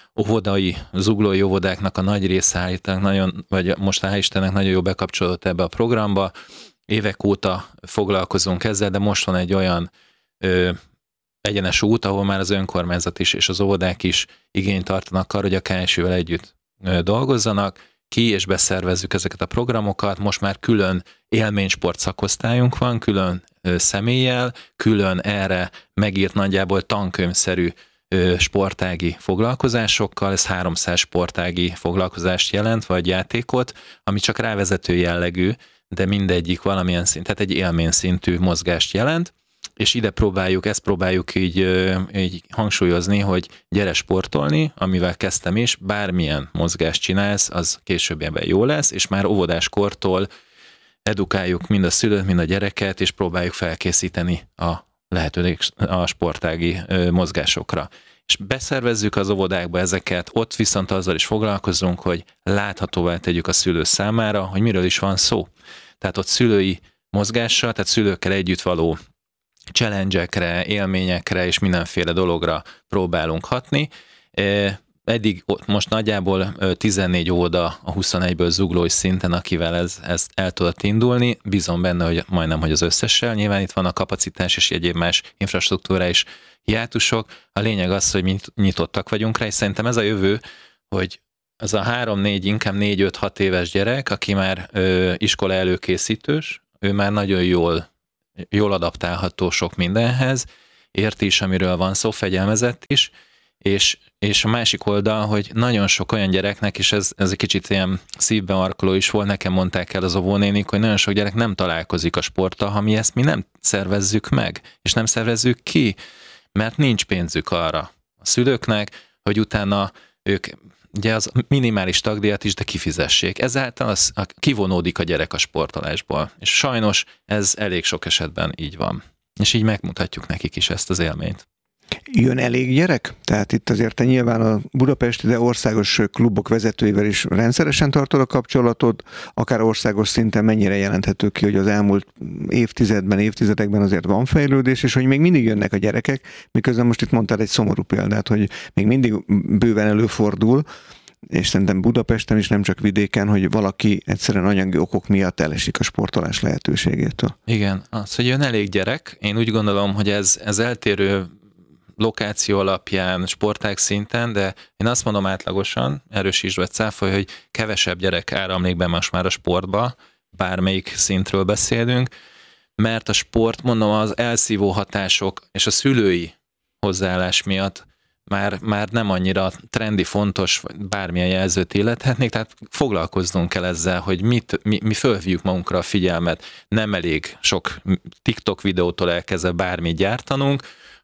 zuglói óvodáknak a nagy része állítanak nagyon, vagy most hál' Istennek nagyon jó bekapcsolódott ebbe a programba. Évek óta foglalkozunk ezzel, de most van egy olyan egyenes út, ahol már az önkormányzat is és az óvodák is igényt tartanak arra, hogy a KSI-vel együtt dolgozzanak, ki és beszervezzük ezeket a programokat. Most már külön élménysport szakosztályunk van, külön személlyel, külön erre megírt nagyjából tankönyvszerű sportági foglalkozásokkal, ez 300 sportági foglalkozást jelent, vagy játékot, ami csak rávezető jellegű, de mindegyik valamilyen szint, tehát egy élményszintű mozgást jelent, és ide ezt próbáljuk így hangsúlyozni, hogy gyere sportolni, amivel kezdtem is, bármilyen mozgást csinálsz, az későbbiben jó lesz, és már óvodáskortól edukáljuk mind a szülőt, mind a gyereket, és próbáljuk felkészíteni a lehetőleg a sportági mozgásokra. És beszervezzük az óvodákba ezeket, ott viszont azzal is foglalkozunk, hogy láthatóvá tegyük a szülő számára, hogy miről is van szó. Tehát ott szülői mozgással, tehát szülőkkel együtt való challenge-ekre, élményekre és mindenféle dologra próbálunk hatni. Eddig most nagyjából 14 óvoda a 21-ből zuglói szinten, akivel ez el tudott indulni. Bízom benne, hogy majdnem, hogy az összessel. Nyilván itt van a kapacitás és egyéb más infrastruktúra és hiátusok. A lényeg az, hogy mi nyitottak vagyunk rá, és szerintem ez a jövő, hogy az a 3-4, inkább 4-5-6 éves gyerek, aki már iskola előkészítős, ő már nagyon jól adaptálható sok mindenhez, érti is, amiről van szó, fegyelmezett is, és a másik oldal, hogy nagyon sok olyan gyereknek, és ez egy kicsit ilyen szívben markoló is volt, nekem mondták el az óvónénik, hogy nagyon sok gyerek nem találkozik a sporttal, ha mi ezt mi nem szervezzük meg, és nem szervezzük ki, mert nincs pénzük arra a szülőknek, hogy utána ők ugye az minimális tagdíjat is, de kifizessék. Ezáltal kivonódik a gyerek a sportolásból. És sajnos ez elég sok esetben így van. És így megmutatjuk nekik is ezt az élményt. Jön elég gyerek? Tehát itt azért te nyilván a budapesti, de országos klubok vezetőivel is rendszeresen tartod a kapcsolatot, akár országos szinten mennyire jelenthető ki, hogy az elmúlt évtizedekben azért van fejlődés, és hogy még mindig jönnek a gyerekek, miközben most itt mondtál egy szomorú példát, hogy még mindig bőven előfordul, és szerintem Budapesten is, nem csak vidéken, hogy valaki egyszerűen anyagi okok miatt elesik a sportolás lehetőségétől. Igen, az, hogy jön elég gyerek, én úgy gondolom, hogy ez eltérő lokáció alapján, sportág szinten, de én azt mondom átlagosan, erősítsd vagy cáfolj, hogy kevesebb gyerek áramlik be most már a sportba, bármelyik szintről beszélünk, mert a sport, mondom, az elszívó hatások és a szülői hozzáállás miatt már nem annyira trendi, fontos, vagy bármilyen jelzőt illethetnék, tehát foglalkoznunk kell ezzel, hogy mi fölhívjuk magunkra a figyelmet, nem elég sok TikTok videótól elkezdve bármit gyártanunk,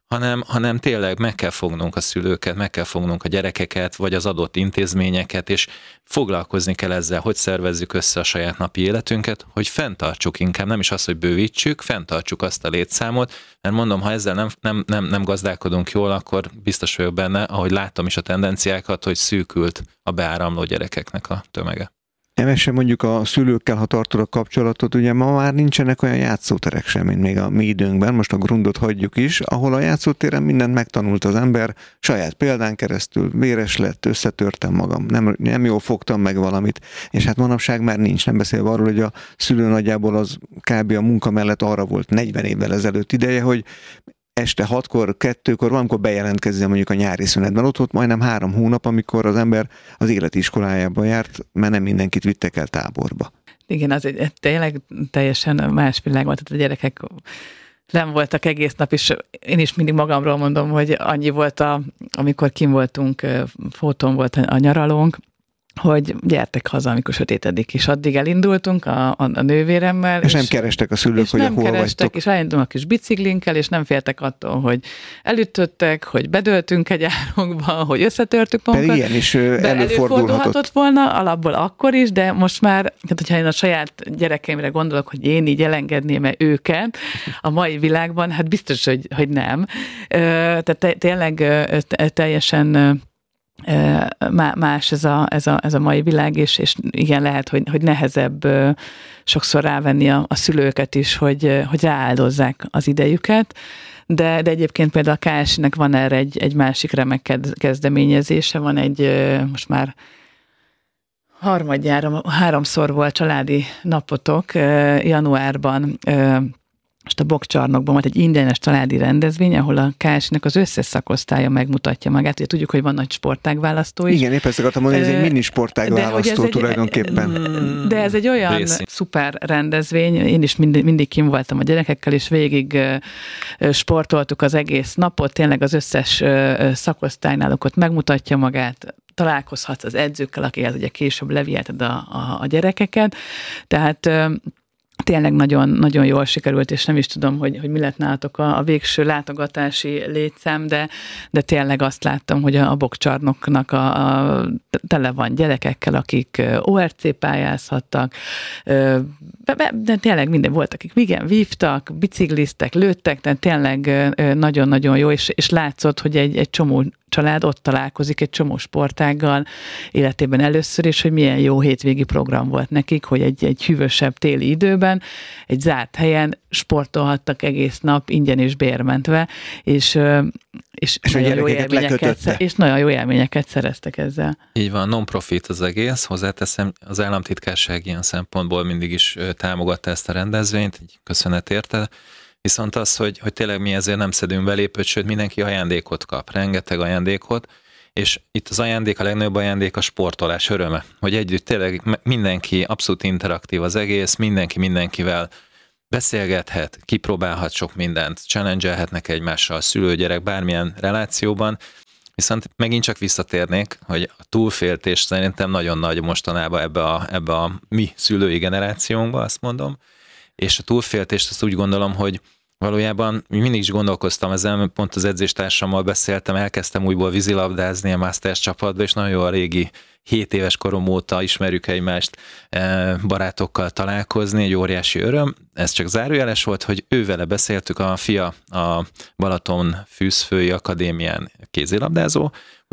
hanem tényleg meg kell fognunk a szülőket, meg kell fognunk a gyerekeket, vagy az adott intézményeket, és foglalkozni kell ezzel, hogy szervezzük össze a saját napi életünket, hogy fenntartsuk inkább, nem is az, hogy bővítsük, fenntartsuk azt a létszámot, mert mondom, ha ezzel nem gazdálkodunk jól, akkor biztos vagyok benne, ahogy látom is a tendenciákat, hogy szűkült a beáramló gyerekeknek a tömege. Emese mondjuk a szülőkkel, ha tartod a kapcsolatot, ugye ma már nincsenek olyan játszóterek sem, mint még a mi időnkben, most a grundot hagyjuk is, ahol a játszótéren mindent megtanult az ember, saját példán keresztül, véres lett, összetörtem magam, nem jól fogtam meg valamit, és hát manapság már nincs, nem beszélve arról, hogy a szülő nagyjából az kb. A munka mellett arra volt 40 évvel ezelőtt ideje, hogy este 6-kor, 2-kor, valamikor bejelentkezzen mondjuk a nyári szünetben. Ott volt majdnem 3 hónap, amikor az ember az életiskolájába járt, mert nem mindenkit vittek el táborba. Igen, az tényleg teljesen más világ volt, tehát a gyerekek nem voltak egész nap, és én is mindig magamról mondom, hogy annyi volt, amikor kim voltunk, fotón volt a nyaralónk, hogy gyertek haza, amikor sötétedik, és addig elindultunk a nővéremmel. És nem kerestek a szülők, hogy hol vagytok. És elindulnak a kis biciklinkkel, és nem féltek attól, hogy elütöttek, hogy bedöltünk egy árokba, hogy összetörtük magunkat. Pedig ilyen is előfordulhatott volna, alapból akkor is, de most már, tehát hogyha én a saját gyerekeimre gondolok, hogy én így elengedném-e őket a mai világban, hát biztos, hogy nem. Tehát tényleg teljesen más ez a mai világ, és igen, lehet, hogy nehezebb sokszor rávenni a szülőket is, hogy rááldozzák az idejüket, de egyébként például a KSI-nek van erre egy másik remek kezdeményezése, van egy most már harmadjára, 3-szor volt családi napotok januárban, most a Bokcsarnokban volt egy ingyenes családi rendezvény, ahol a KSI-nek az összes szakosztálya megmutatja magát. Ugye tudjuk, hogy van nagy sportágválasztó is. Igen, épp ezt akartam mondani, ez egy mini sportágválasztó tulajdonképpen. De ez egy olyan szuper rendezvény. Én is mindig kim voltam a gyerekekkel, és végig sportoltuk az egész napot. Tényleg az összes szakosztálynál ott megmutatja magát. Találkozhatsz az edzőkkel, akihez ugye később leviheted a gyerekeket. Tehát tényleg nagyon, nagyon jól sikerült, és nem is tudom, hogy mi lett nálatok a végső látogatási létszám, de tényleg azt láttam, hogy a boxcsarnoknak tele van gyerekekkel, akik ORC pályázhattak, de tényleg minden volt, akik igen, vívtak, bicikliztek, lőttek, de tényleg nagyon-nagyon jó, és látszott, hogy egy csomó család ott találkozik egy csomó sportággal életében először, és hogy milyen jó hétvégi program volt nekik, hogy egy hűvösebb téli időben, egy zárt helyen sportolhattak egész nap ingyen és bérmentve, és nagyon jó nagyon jó élményeket szereztek ezzel. Így van, non-profit az egész, hozzáteszem, az államtitkárság ilyen szempontból mindig is támogatta ezt a rendezvényt, így köszönet érte. Viszont az, hogy tényleg mi ezért nem szedünk belépőt, sőt mindenki ajándékot kap, rengeteg ajándékot, és itt az ajándék, a legnagyobb ajándék a sportolás öröme, hogy együtt tényleg mindenki abszolút interaktív az egész, mindenki mindenkivel beszélgethet, kipróbálhat sok mindent, challenge-elhetnek egymással, szülő-gyerek, bármilyen relációban, viszont megint csak visszatérnék, hogy a túlféltés szerintem nagyon nagy mostanában ebbe a mi szülői generációnkba, azt mondom, és a túlféltést azt úgy gondolom, hogy valójában mindig is gondolkoztam ezen, pont az edzéstársammal beszéltem, elkezdtem újból vízilabdázni a Masters csapatba, és nagyon jó a régi 7 éves korom óta ismerjük egymást, barátokkal találkozni, egy óriási öröm. Ez csak zárójeles volt, hogy ővele beszéltük, a fia a Balaton Fűzfői Akadémián kézilabdázó,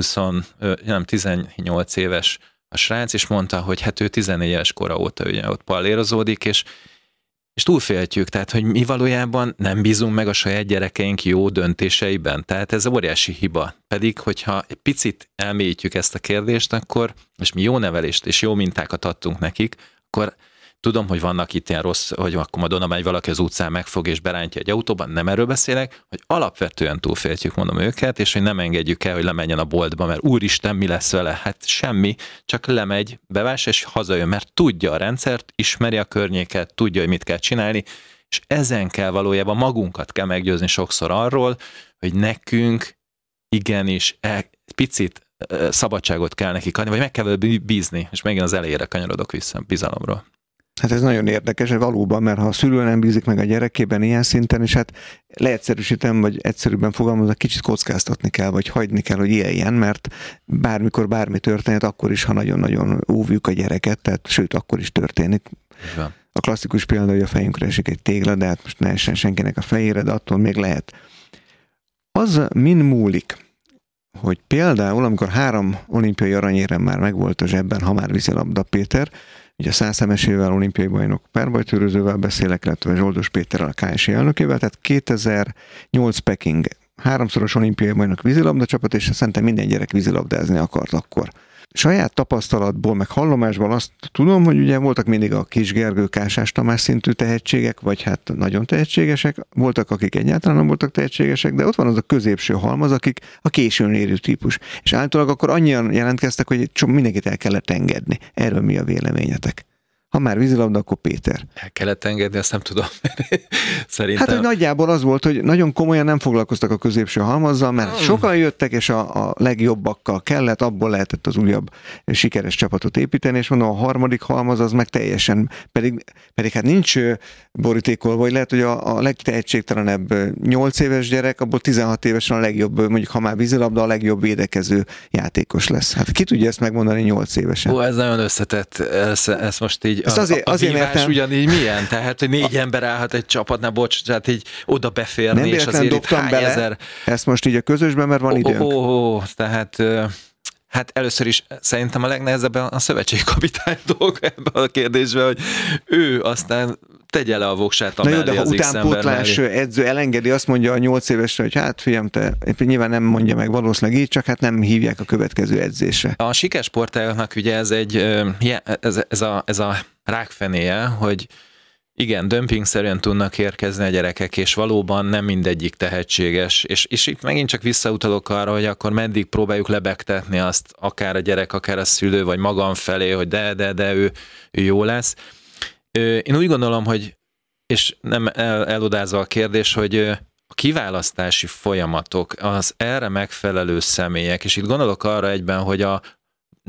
18 éves a srác, és mondta, hogy hát ő 14 éves kora óta ugye ott pallérozódik, és túlféltjük, tehát, hogy mi valójában nem bízunk meg a saját gyerekeink jó döntéseiben. Tehát ez óriási hiba. Pedig, hogyha egy picit elmélyítjük ezt a kérdést, akkor, és mi jó nevelést és jó mintákat adtunk nekik, akkor tudom, hogy vannak itt ilyen rossz, hogy akkor majd onnan megy valaki az utcán, megfog és berántja egy autóban, nem erről beszélek, hogy alapvetően túlféltjük, mondom őket, és hogy nem engedjük el, hogy lemenjen a boltba, mert úristen, mi lesz vele? Hát semmi, csak lemegy, bevás és hazajön, mert tudja a rendszert, ismeri a környéket, tudja, hogy mit kell csinálni, és ezen kell valójában magunkat kell meggyőzni sokszor arról, hogy nekünk igenis picit szabadságot kell nekik adni, vagy meg kell bízni, és megint az elejére kanyarodok vissza bizalomról. Hát ez nagyon érdekes, valóban, mert ha a szülő nem bízik meg a gyerekében ilyen szinten, és hát leegyszerűsítem, vagy egyszerűbben fogalmazva, kicsit kockáztatni kell, vagy hagyni kell, hogy éljen, mert bármikor bármi történhet, akkor is, ha nagyon-nagyon óvjuk a gyereket, tehát sőt, akkor is történik. Igen. A klasszikus példa, hogy a fejünkre esik egy tégla, de hát most ne essen senkinek a fejére, de attól még lehet. Az min múlik, hogy például, amikor 3 olimpiai aranyérem már megvolt a zsebben, ha már vízilabda Péter, ugye 100 emesével, olimpiai bajnok párbajtőrözővel beszélek, illetve Zsoldos Péterrel, a KSI elnökével, tehát 2008 Peking 3-szoros olimpiai bajnok vízilabda csapat, és szerintem minden gyerek vízilabdázni akart akkor. Saját tapasztalatból, meg hallomásból azt tudom, hogy ugye voltak mindig a Kis Gergő, Kásás Tamás szintű tehetségek, vagy hát nagyon tehetségesek, voltak, akik egyáltalán nem voltak tehetségesek, de ott van az a középső halmaz, akik a későn érő típus. És általában akkor annyian jelentkeztek, hogy mindenkit el kellett engedni. Erről mi a véleményetek? Ha már vízilabda, akkor Péter. El kellett engedni, azt nem tudom. Szerintem. Hát, hogy nagyjából az volt, hogy nagyon komolyan nem foglalkoztak a középső halmazzal, mert sokan jöttek, és a legjobbakkal kellett, abból lehetett az újabb sikeres csapatot építeni, és mondom, a harmadik halmaz az meg teljesen, pedig hát nincs borítékolva, vagy lehet, hogy a legtehetségtelenebb 8 éves gyerek, abból 16 évesen a legjobb, mondjuk ha már vízilabda, a legjobb védekező játékos lesz. Hát ki tudja ezt megmondani 8 évesen? Ó, ez nagyon összetett, ez most így ezt azért vívás ugyanígy milyen? Tehát, hogy 4 ember állhat egy csapatnál, bocs, tehát így oda beférni, nem és azért itt hány bele ezer... ezt most így a közösben, mert van időnk. Tehát hát először is szerintem a legnehezebb a szövetségkapitány dolga ebben a kérdésben, hogy ő aztán tegye le a voksát a mellé az X ember mellé. Edző elengedi, azt mondja a 8 évesre, hogy hát fiam, te nyilván nem mondja meg valószínűleg így, csak hát nem hívják a következő edzésre. A sikersportágoknak ugye ez a rákfenéje, hogy igen, dömpingszerűen tudnak érkezni a gyerekek, és valóban nem mindegyik tehetséges. És itt megint csak visszautalok arra, hogy akkor meddig próbáljuk lebegtetni azt, akár a gyerek, akár a szülő, vagy magam felé, hogy de ő jó lesz. Én úgy gondolom, hogy, és nem elodázva a kérdés, hogy a kiválasztási folyamatok, az erre megfelelő személyek, és itt gondolok arra egyben, hogy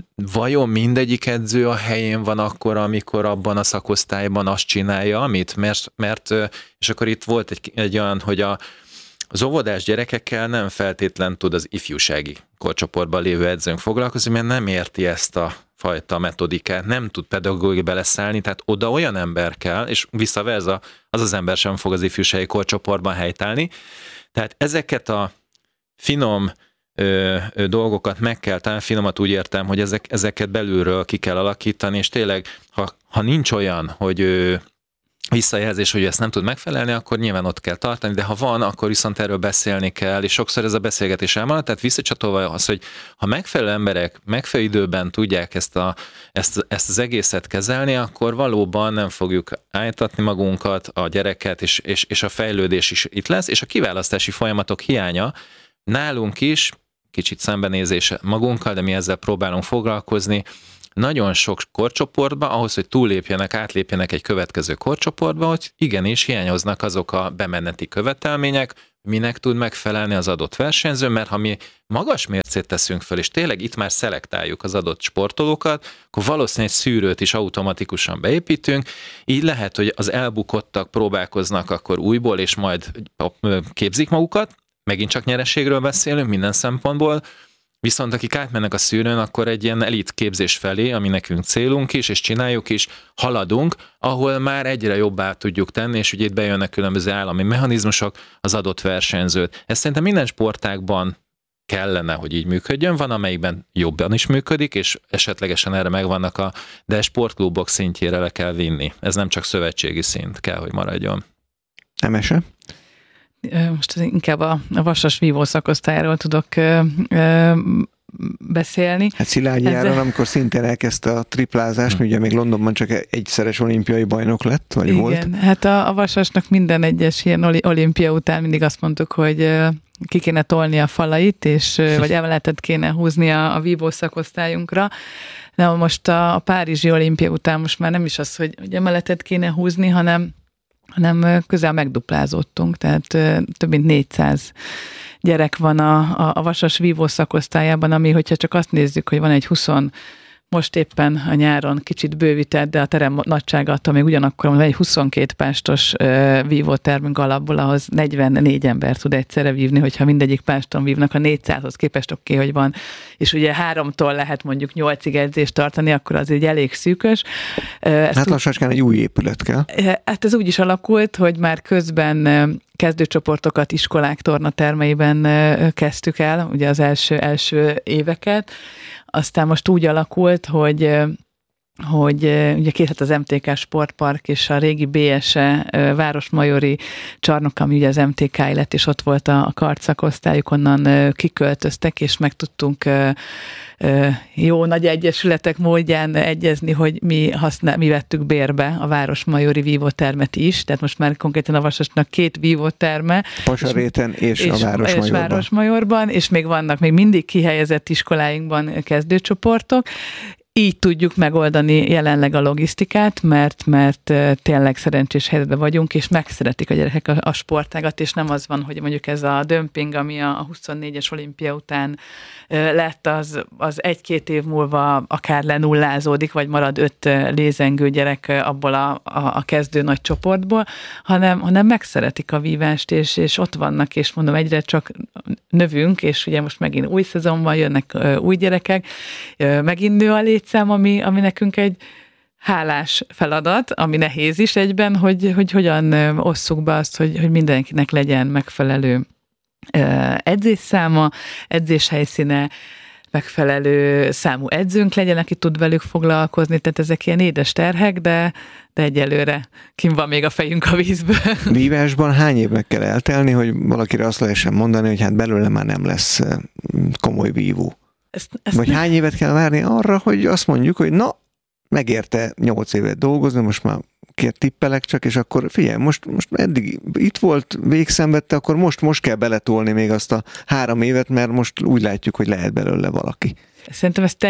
vajon mindegyik edző a helyén van akkor, amikor abban a szakosztályban azt csinálja, amit? Mert és akkor itt volt egy olyan, hogy az óvodás gyerekekkel nem feltétlen tud az ifjúsági korcsoportban lévő edzőnk foglalkozni, mert nem érti ezt a fajta metodikát, nem tud pedagógiai beleszállni, tehát oda olyan ember kell, és visszaverza, az ember sem fog az ifjúsági korcsoportban helytállni. Tehát ezeket a finom dolgokat meg kell találni, finomat úgy értem, hogy ezeket belülről ki kell alakítani, és tényleg, ha nincs olyan, hogy visszajelzés, hogy ezt nem tud megfelelni, akkor nyilván ott kell tartani, de ha van, akkor viszont erről beszélni kell, és sokszor ez a beszélgetés elmarad, tehát visszacsatolva az, hogy ha megfelelő emberek megfelelő időben tudják ezt az egészet kezelni, akkor valóban nem fogjuk állítatni magunkat, a gyereket, és a fejlődés is itt lesz, és a kiválasztási folyamatok hiánya nálunk is, kicsit szembenézés magunkkal, de mi ezzel próbálunk foglalkozni, nagyon sok korcsoportban, ahhoz, hogy túllépjenek, átlépjenek egy következő korcsoportba, hogy igenis hiányoznak azok a bemeneti követelmények, minek tud megfelelni az adott versenyző, mert ha mi magas mércét teszünk fel, és tényleg itt már szelektáljuk az adott sportolókat, akkor valószínűleg egy szűrőt is automatikusan beépítünk, így lehet, hogy az elbukottak próbálkoznak akkor újból, és majd képzik magukat, megint csak nyereségről beszélünk minden szempontból, viszont akik átmennek a szűrőn, akkor egy ilyen elit képzés felé, ami nekünk célunk is, és csináljuk is, haladunk, ahol már egyre jobbá tudjuk tenni, és ugye itt bejönnek különböző állami mechanizmusok az adott versenyzőt. Ez szerintem minden sportágban kellene, hogy így működjön, van, amelyikben jobban is működik, és esetlegesen erre megvannak de sportklubok szintjére le kell vinni. Ez nem csak szövetségi szint kell, hogy maradjon. Emese? Most inkább a vasas vívó szakosztályról tudok beszélni. Hát Szilágyi Áron, amikor szintén elkezdte a triplázást, ugye még Londonban csak egyszeres olimpiai bajnok lett, vagy igen, volt? Igen, hát a vasasnak minden egyes ilyen olimpia után mindig azt mondtuk, hogy ki kéne tolni a falait, és vagy emeletet kéne húzni a vívó szakosztályunkra. Na most a párizsi olimpia után most már nem is az, hogy emeletet kéne húzni, hanem közel megduplázottunk, tehát több mint 400 gyerek van a vasas vívó szakosztályában, ami, hogyha csak azt nézzük, hogy van egy 20, most éppen a nyáron kicsit bővített, de a terem nagysága attól még ugyanakkor van egy 22 pástos vívótermünk alapból, ahhoz 44 ember tud egyszerre vívni, hogyha mindegyik páston vívnak, a 400-hoz képest oké, hogy van, és ugye 3-tól lehet mondjuk 8-ig edzést tartani, akkor az egy elég szűkös. Hát lassacskán egy új épület kell. Hát ez úgy is alakult, hogy már közben kezdőcsoportokat iskolák tornatermeiben kezdtük el, ugye az első éveket. Aztán most úgy alakult, hogy ugye készült az MTK Sportpark és a régi BSE Városmajori csarnok, ami ugye az MTK lett, és ott volt a kartszakosztályuk, onnan kiköltöztek, és meg tudtunk jó nagy egyesületek módján egyezni, hogy mi vettük bérbe a Városmajori vívótermet is, tehát most már konkrétan a Vasasnak 2 vívóterme. Pasaréten és a Városmajorban. És Városmajorban, és még vannak még mindig kihelyezett iskoláinkban kezdőcsoportok. Így tudjuk megoldani jelenleg a logisztikát, mert tényleg szerencsés helyzetben vagyunk, és megszeretik a gyerekek a sportágat, és nem az van, hogy mondjuk ez a dömping, ami a 24-es olimpia után lett, az 1-2 év múlva akár lenullázódik, vagy marad 5 lézengő gyerek abból a kezdő nagy csoportból, hanem megszeretik a vívást, és ott vannak, és mondom, egyre csak növünk, és ugye most megint új szezonban jönnek új gyerekek, megint nő a létszám, ami nekünk egy hálás feladat, ami nehéz is egyben, hogy hogyan osszuk be azt, hogy mindenkinek legyen megfelelő edzésszáma, edzéshelyszíne, megfelelő számú edzőnk legyen, aki tud velük foglalkozni, tehát ezek ilyen édes terhek, de egyelőre kim van még a fejünk a vízből. Vívásban hány évnek kell eltelni, hogy valakire azt lehessen mondani, hogy hát belőle már nem lesz komoly vívó? Vagy hány évet kell várni arra, hogy azt mondjuk, hogy na, megérte 8 évet dolgozni, most már tippelek csak, és akkor figyelj, most eddig itt volt, végszenvedte, akkor most kell beletolni még azt a 3 évet, mert most úgy látjuk, hogy lehet belőle valaki. Szerintem ez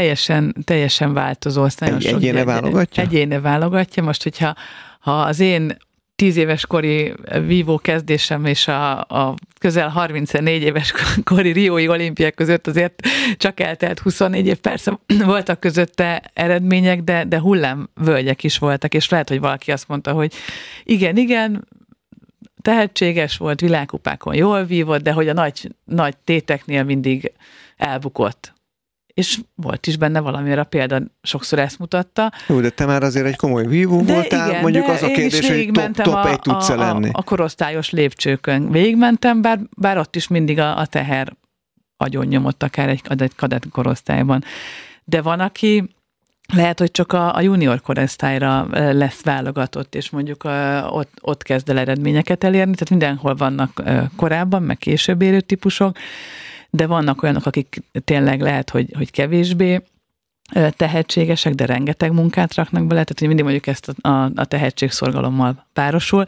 teljesen változó. Egyéne válogatja? Egyéne válogatja. Most, hogyha az én 10 éves kori vívó kezdésem és a közel 34 éves kori riói olimpiák között azért csak eltelt 24 év, persze voltak közötte eredmények, de hullámvölgyek is voltak, és lehet, hogy valaki azt mondta, hogy igen, tehetséges volt, világkupákon jól vívott, de hogy a nagy téteknél mindig elbukott. És volt is benne valamire a példa, sokszor ezt mutatta. Jó, de te már azért egy komoly vívó voltál, igen, mondjuk az a kérdés, hogy top 1 tudsz lenni. A korosztályos lépcsőkön végigmentem, bár ott is mindig a teher agyon nyomott akár egy kadett korosztályban. De van, aki lehet, hogy csak a junior korosztályra lesz válogatott, és mondjuk ott kezd el eredményeket elérni, tehát mindenhol vannak korábban, meg később érő típusok, de vannak olyanok, akik tényleg lehet, hogy kevésbé tehetségesek, de rengeteg munkát raknak bele, tehát mindig mondjuk ezt a tehetségszorgalommal párosul.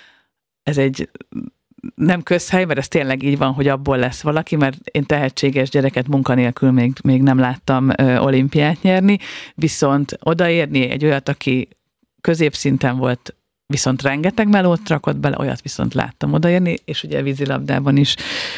Ez egy nem közhely, mert ez tényleg így van, hogy abból lesz valaki, mert én tehetséges gyereket munkanélkül még nem láttam olimpiát nyerni, viszont odaérni egy olyat, aki középszinten volt, viszont rengeteg melót rakott bele, olyat viszont láttam odaérni, és ugye vízilabdában is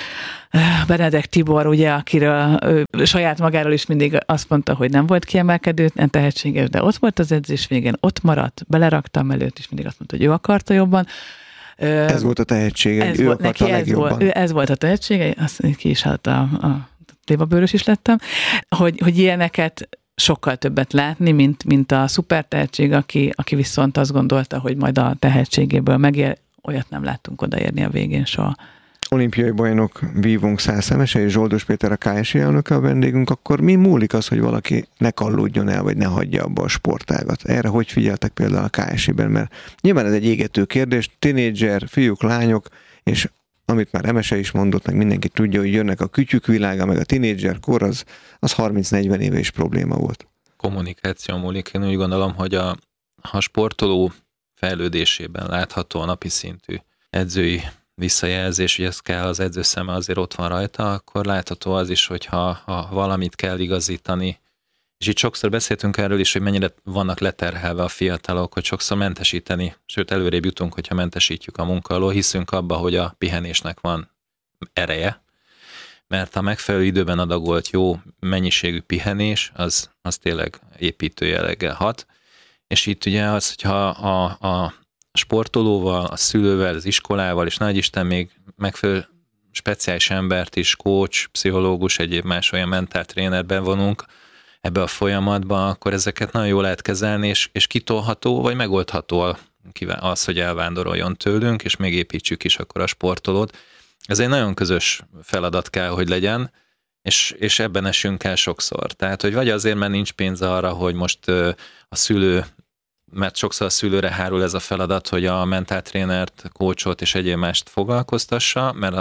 Benedek Tibor, ugye, akiről saját magáról is mindig azt mondta, hogy nem volt kiemelkedő, nem tehetséges, de ott volt az edzés végén, ott maradt, beleraktam előtt, és mindig azt mondta, hogy ő akarta jobban. Ez volt a tehetsége, ő akarta a legjobban. Ez volt a tehetsége, azt ki is hát a tévabőrös is lettem, hogy ilyeneket sokkal többet látni, mint a szuper tehetség, aki viszont azt gondolta, hogy majd a tehetségéből megér, olyat nem láttunk odaérni a végén soha. Olimpiai bajnok vívunk Szász Emese és Zsoldos Péter a KSI elnöke a vendégünk, akkor mi múlik az, hogy valaki ne kallódjon el, vagy ne hagyja abba a sportágat? Erre hogy figyeltek például a KSI-ben? Mert nyilván ez egy égető kérdés, tinédzser, fiúk, lányok, és amit már Emese is mondott, meg mindenki tudja, hogy jönnek a kütyük világa, meg a tinédzser kor, az 30-40 éve is probléma volt. Kommunikáció múlik. Én úgy gondolom, hogy ha sportoló fejlődésében látható a napi szintű edzői visszajelzés, hogy ez kell, az edző szeme azért ott van rajta, akkor látható az is, hogy ha valamit kell igazítani, és itt sokszor beszéltünk erről is, hogy mennyire vannak leterhelve a fiatalok, hogy sokszor mentesíteni, sőt előrébb jutunk, hogyha mentesítjük a munka alól, hiszünk abba, hogy a pihenésnek van ereje, mert a megfelelő időben adagolt jó mennyiségű pihenés, az tényleg építő jelleggel hat, és itt ugye az, hogyha a sportolóval, a szülővel, az iskolával, és nagyisten még megfelelő speciális embert is, coach, pszichológus, egyéb más olyan mentáltréner bevonunk ebbe a folyamatba, akkor ezeket nagyon jól lehet kezelni, és kitolható, vagy megoldható az, hogy elvándoroljon tőlünk, és még építsük is akkor a sportolót. Ez egy nagyon közös feladat kell, hogy legyen, és ebben esünk el sokszor. Tehát, hogy vagy azért, mert nincs pénz arra, hogy most a szülő, mert sokszor a szülőre hárul ez a feladat, hogy a mentáltrénert, coachot és egyéb mást foglalkoztassa, mert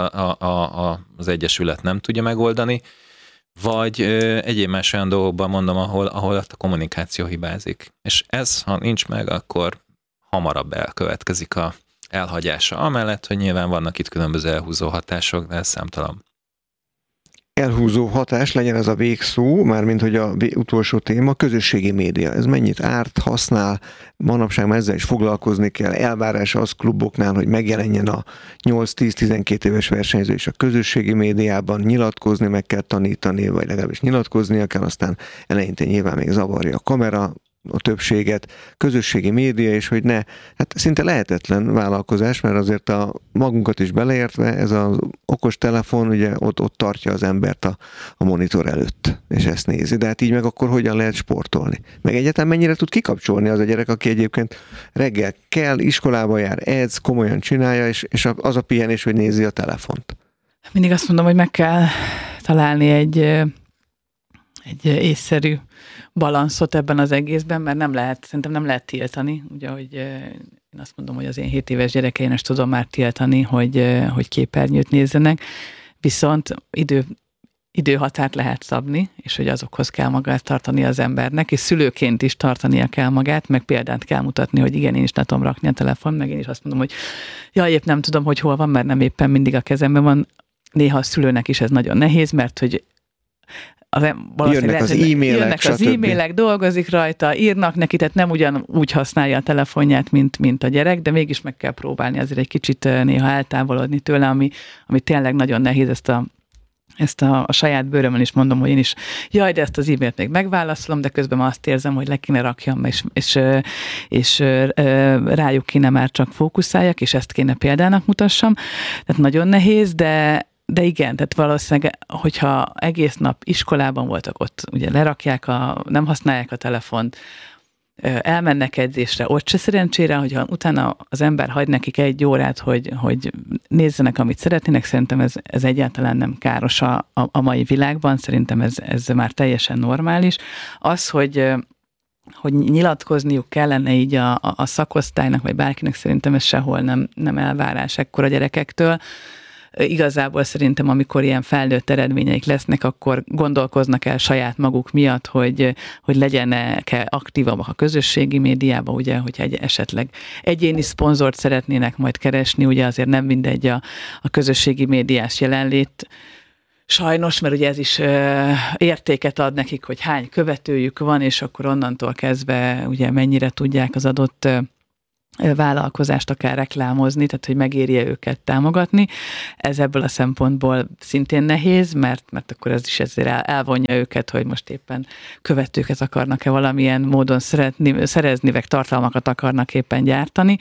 az egyesület nem tudja megoldani, vagy egyéb más olyan dolgokban mondom, ahol a kommunikáció hibázik. És ez, ha nincs meg, akkor hamarabb elkövetkezik a elhagyása. Amellett, hogy nyilván vannak itt különböző elhúzó hatások, de ez számtalan. Elhúzó hatás, legyen ez a végszó, mármint hogy a utolsó téma, közösségi média. Ez mennyit árt, használ, manapság már ezzel is foglalkozni kell, elvárás az kluboknál, hogy megjelenjen a 8-10-12 éves versenyző is a közösségi médiában, nyilatkozni meg kell tanítani, vagy legalábbis nyilatkoznia kell, aztán eleinte nyilván még zavarja a kamera, a többséget, közösségi média, és hogy hát szinte lehetetlen vállalkozás, mert azért a magunkat is beleértve, ez az okos telefon, ugye ott tartja az embert a monitor előtt, és ezt nézi. De hát így meg akkor hogyan lehet sportolni? Meg egyáltalán mennyire tud kikapcsolni az a gyerek, aki egyébként reggel kell, iskolába jár, edz, komolyan csinálja, és az a pihenés, hogy nézi a telefont. Mindig azt mondom, hogy meg kell találni egy észszerű balanszot ebben az egészben, mert szerintem nem lehet tiltani. Ugye, hogy én azt mondom, hogy az én 7 éves gyerekeim is tudom már tiltani, hogy képernyőt nézzenek, viszont időhatárt lehet szabni, és hogy azokhoz kell magát tartani az embernek, és szülőként is tartania kell magát, meg példát kell mutatni, hogy igen, én is le tudom rakni a telefon, meg én is azt mondom, hogy épp nem tudom, hogy hol van, mert nem éppen mindig a kezemben van. Néha a szülőnek is ez nagyon nehéz, mert hogy Jönnek az e-mailek, dolgozik rajta, írnak neki, tehát nem ugyanúgy használja a telefonját, mint a gyerek, de mégis meg kell próbálni azért egy kicsit néha eltávolodni tőle, ami tényleg nagyon nehéz, ezt a saját bőrömön is mondom, hogy én is, de ezt az e-mailt még megválaszolom, de közben már azt érzem, hogy le kéne rakjam, és rájuk kéne már csak fókuszáljak, és ezt kéne példának mutassam. Tehát nagyon nehéz, de igen, tehát valószínűleg, hogyha egész nap iskolában voltak, ott ugye lerakják, nem használják a telefont, elmennek edzésre, ott se szerencsére, hogyha utána az ember hagy nekik 1 órát, hogy nézzenek, amit szeretnének, szerintem ez egyáltalán nem káros a mai világban, szerintem ez már teljesen normális. Az, hogy nyilatkozniuk kellene így a szakosztálynak, vagy bárkinek, szerintem ez sehol nem elvárás ekkora gyerekektől. Igazából szerintem, amikor ilyen felnőtt eredményeik lesznek, akkor gondolkoznak el saját maguk miatt, hogy legyenek aktívabbak a közösségi médiában, ugye, hogyha esetleg egyéni szponzort szeretnének majd keresni, ugye azért nem mindegy a közösségi médiás jelenlét, sajnos, mert ugye ez is értéket ad nekik, hogy hány követőjük van, és akkor onnantól kezdve ugye mennyire tudják az adott vállalkozást akár reklámozni, tehát hogy megéri őket támogatni. Ez ebből a szempontból szintén nehéz, mert akkor ez is ezért elvonja őket, hogy most éppen követőket akarnak-e valamilyen módon szerezni, vagy tartalmakat akarnak éppen gyártani.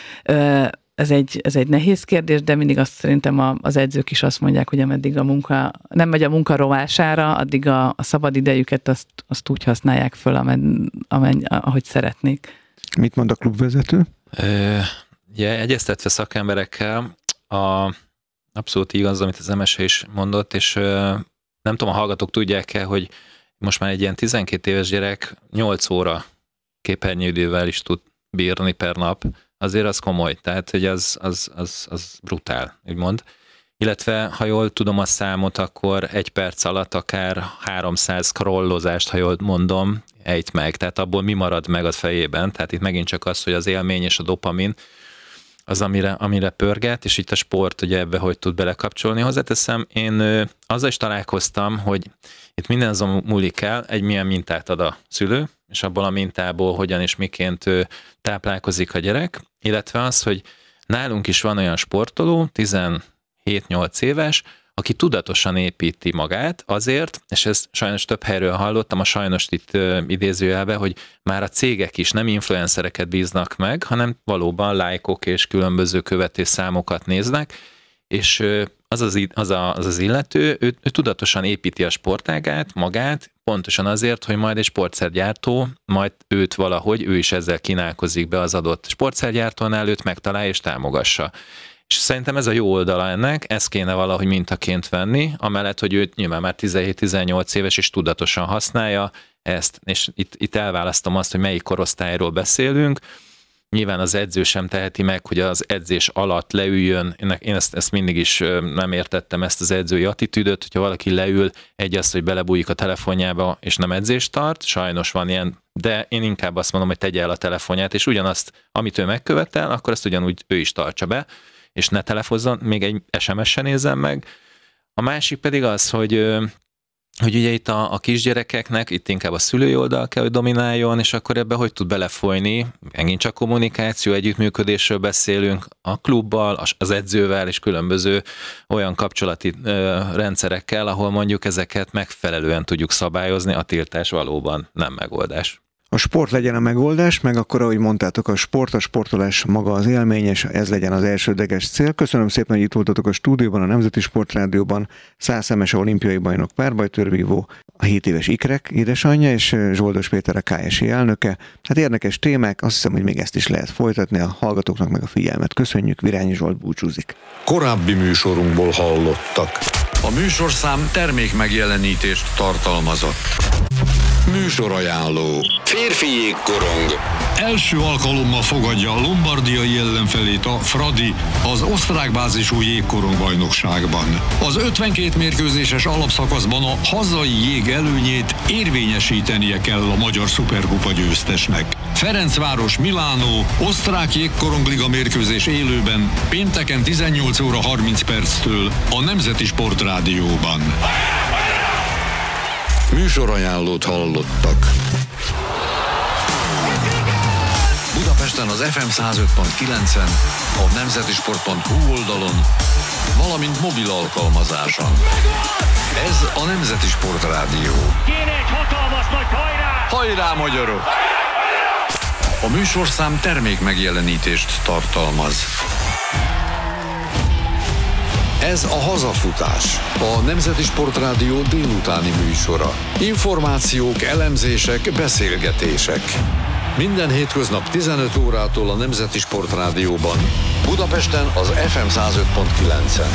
Ez egy nehéz kérdés, de mindig azt szerintem az edzők is azt mondják, hogy ameddig a munka nem megy a munka rovására, addig a szabad idejüket azt úgy használják föl, ahogy szeretnék. Mit mond a klubvezető? Egyeztetve szakemberekkel, abszolút igaz, amit az MSE is mondott, és nem tudom, a hallgatók tudják-e, hogy most már egy ilyen 12 éves gyerek 8 óra képernyőidővel is tud bírni per nap, azért az komoly, tehát hogy az brutál, úgymond. Illetve, ha jól tudom a számot, akkor 1 perc alatt akár 300 scrollozást, ha jól mondom, ejt meg, tehát abból mi marad meg a fejében, tehát itt megint csak az, hogy az élmény és a dopamin az, amire pörget, és itt a sport ugye ebbe hogy tud belekapcsolni. Hozzáteszem, én azzal is találkoztam, hogy itt minden azon múlik el, milyen mintát ad a szülő, és abból a mintából hogyan és miként táplálkozik a gyerek, illetve az, hogy nálunk is van olyan sportoló, 17-8 éves, aki tudatosan építi magát azért, és ezt sajnos több helyről hallottam, a sajnos itt idézőjelbe, hogy már a cégek is nem influencereket bíznak meg, hanem valóban lájkok és különböző követésszámokat néznek, és az illető, ő tudatosan építi a sportágát, magát, pontosan azért, hogy majd egy sportszergyártó, majd őt valahogy, ő is ezzel kínálkozik be az adott sportszergyártónál, őt megtalálja és támogassa. És szerintem ez a jó oldala ennek, ezt kéne valahogy mintaként venni, amellett, hogy ő nyilván már 17-18 éves és tudatosan használja ezt, és itt elválasztom azt, hogy melyik korosztályról beszélünk. Nyilván az edző sem teheti meg, hogy az edzés alatt leüljön, én ezt mindig is nem értettem, ezt az edzői attitűdöt, hogyha valaki leül, az, hogy belebújik a telefonjába, és nem edzést tart, sajnos van ilyen, de én inkább azt mondom, hogy tegye el a telefonját, és ugyanazt, amit ő megkövetel, akkor ezt ugyanúgy ő is tartsa be, és ne telefozzon, még egy SMS-en nézzem meg. A másik pedig az, hogy ugye itt a kisgyerekeknek, itt inkább a szülői oldal kell, hogy domináljon, és akkor ebbe hogy tud belefolyni, megint csak kommunikáció, együttműködésről beszélünk a klubbal, az edzővel, és különböző olyan kapcsolati rendszerekkel, ahol mondjuk ezeket megfelelően tudjuk szabályozni, a tiltás valóban nem megoldás. A sport legyen a megoldás, meg akkor, ahogy mondtátok, a sportolás maga az élmény, és ez legyen az elsődleges cél. Köszönöm szépen, hogy itt voltatok a stúdióban, a Nemzeti Sportrádióban. Szász Emese olimpiai bajnok, párbajtőrvívó, a 7 éves ikrek édesanyja, és Zsoldos Péter a KSI elnöke. Hát érdekes témák, azt hiszem, hogy még ezt is lehet folytatni, a hallgatóknak meg a figyelmet köszönjük. Virányi Zsolt búcsúzik. Korábbi műsorunkból hallottak. A műsorszám termék megjelenítést tartalmazott. Műsorajánló. Férfi jégkorong. Első alkalommal fogadja a lombardiai ellenfelét a Fradi az osztrák bázisú jégkorong bajnokságban. Az 52 mérkőzéses alapszakaszban a hazai jég előnyét érvényesítenie kell a magyar szuperkupa győztesnek. Ferencváros Milánó, osztrák jégkorongliga mérkőzés élőben pénteken 18 óra 30 perctől a Nemzeti Sportrádióban. Műsorajánlót hallottak. Budapesten az FM 105.9-en, a nemzetisport.hu oldalon, valamint mobil alkalmazáson. Ez a Nemzeti Sport Rádió. Kéne egy hatalmas nagy hajrá! Hajrá, magyarok! A műsorszám termék megjelenítést tartalmaz. Ez a Hazafutás, a Nemzeti Sport Rádió délutáni műsora. Információk, elemzések, beszélgetések. Minden hétköznap 15 órától a Nemzeti Sport Rádióban. Budapesten az FM 105.9-en.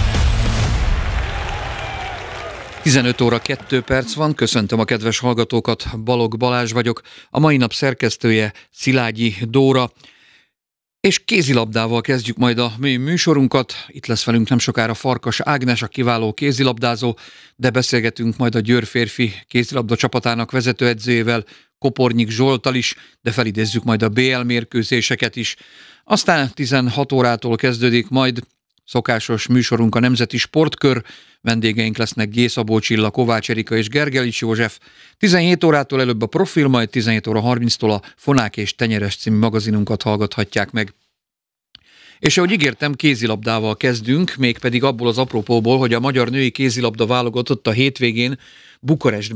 15 óra 2 perc van, köszöntöm a kedves hallgatókat, Balogh Balázs vagyok, a mai nap szerkesztője Szilágyi Dóra, és kézilabdával kezdjük majd a műsorunkat. Itt lesz velünk nem sokára Farkas Ágnes, a kiváló kézilabdázó, de beszélgetünk majd a Győr férfi kézilabda csapatának vezetőedzőjével, Kopornyik Zsolttal is, de felidézzük majd a BL mérkőzéseket is. Aztán 16 órától kezdődik majd szokásos műsorunk, a Nemzeti Sportkör. Vendégeink lesznek G. Szabó Csilla, Kovács Erika és Gergelics József. 17 órától előbb a Profil, majd 17 óra 30-tól a Fonák és Tenyeres című magazinunkat hallgathatják meg. És ahogy ígértem, kézilabdával kezdünk, mégpedig abból az apropóból, hogy a magyar női kézilabda válogatott a hétvégén Bukarestben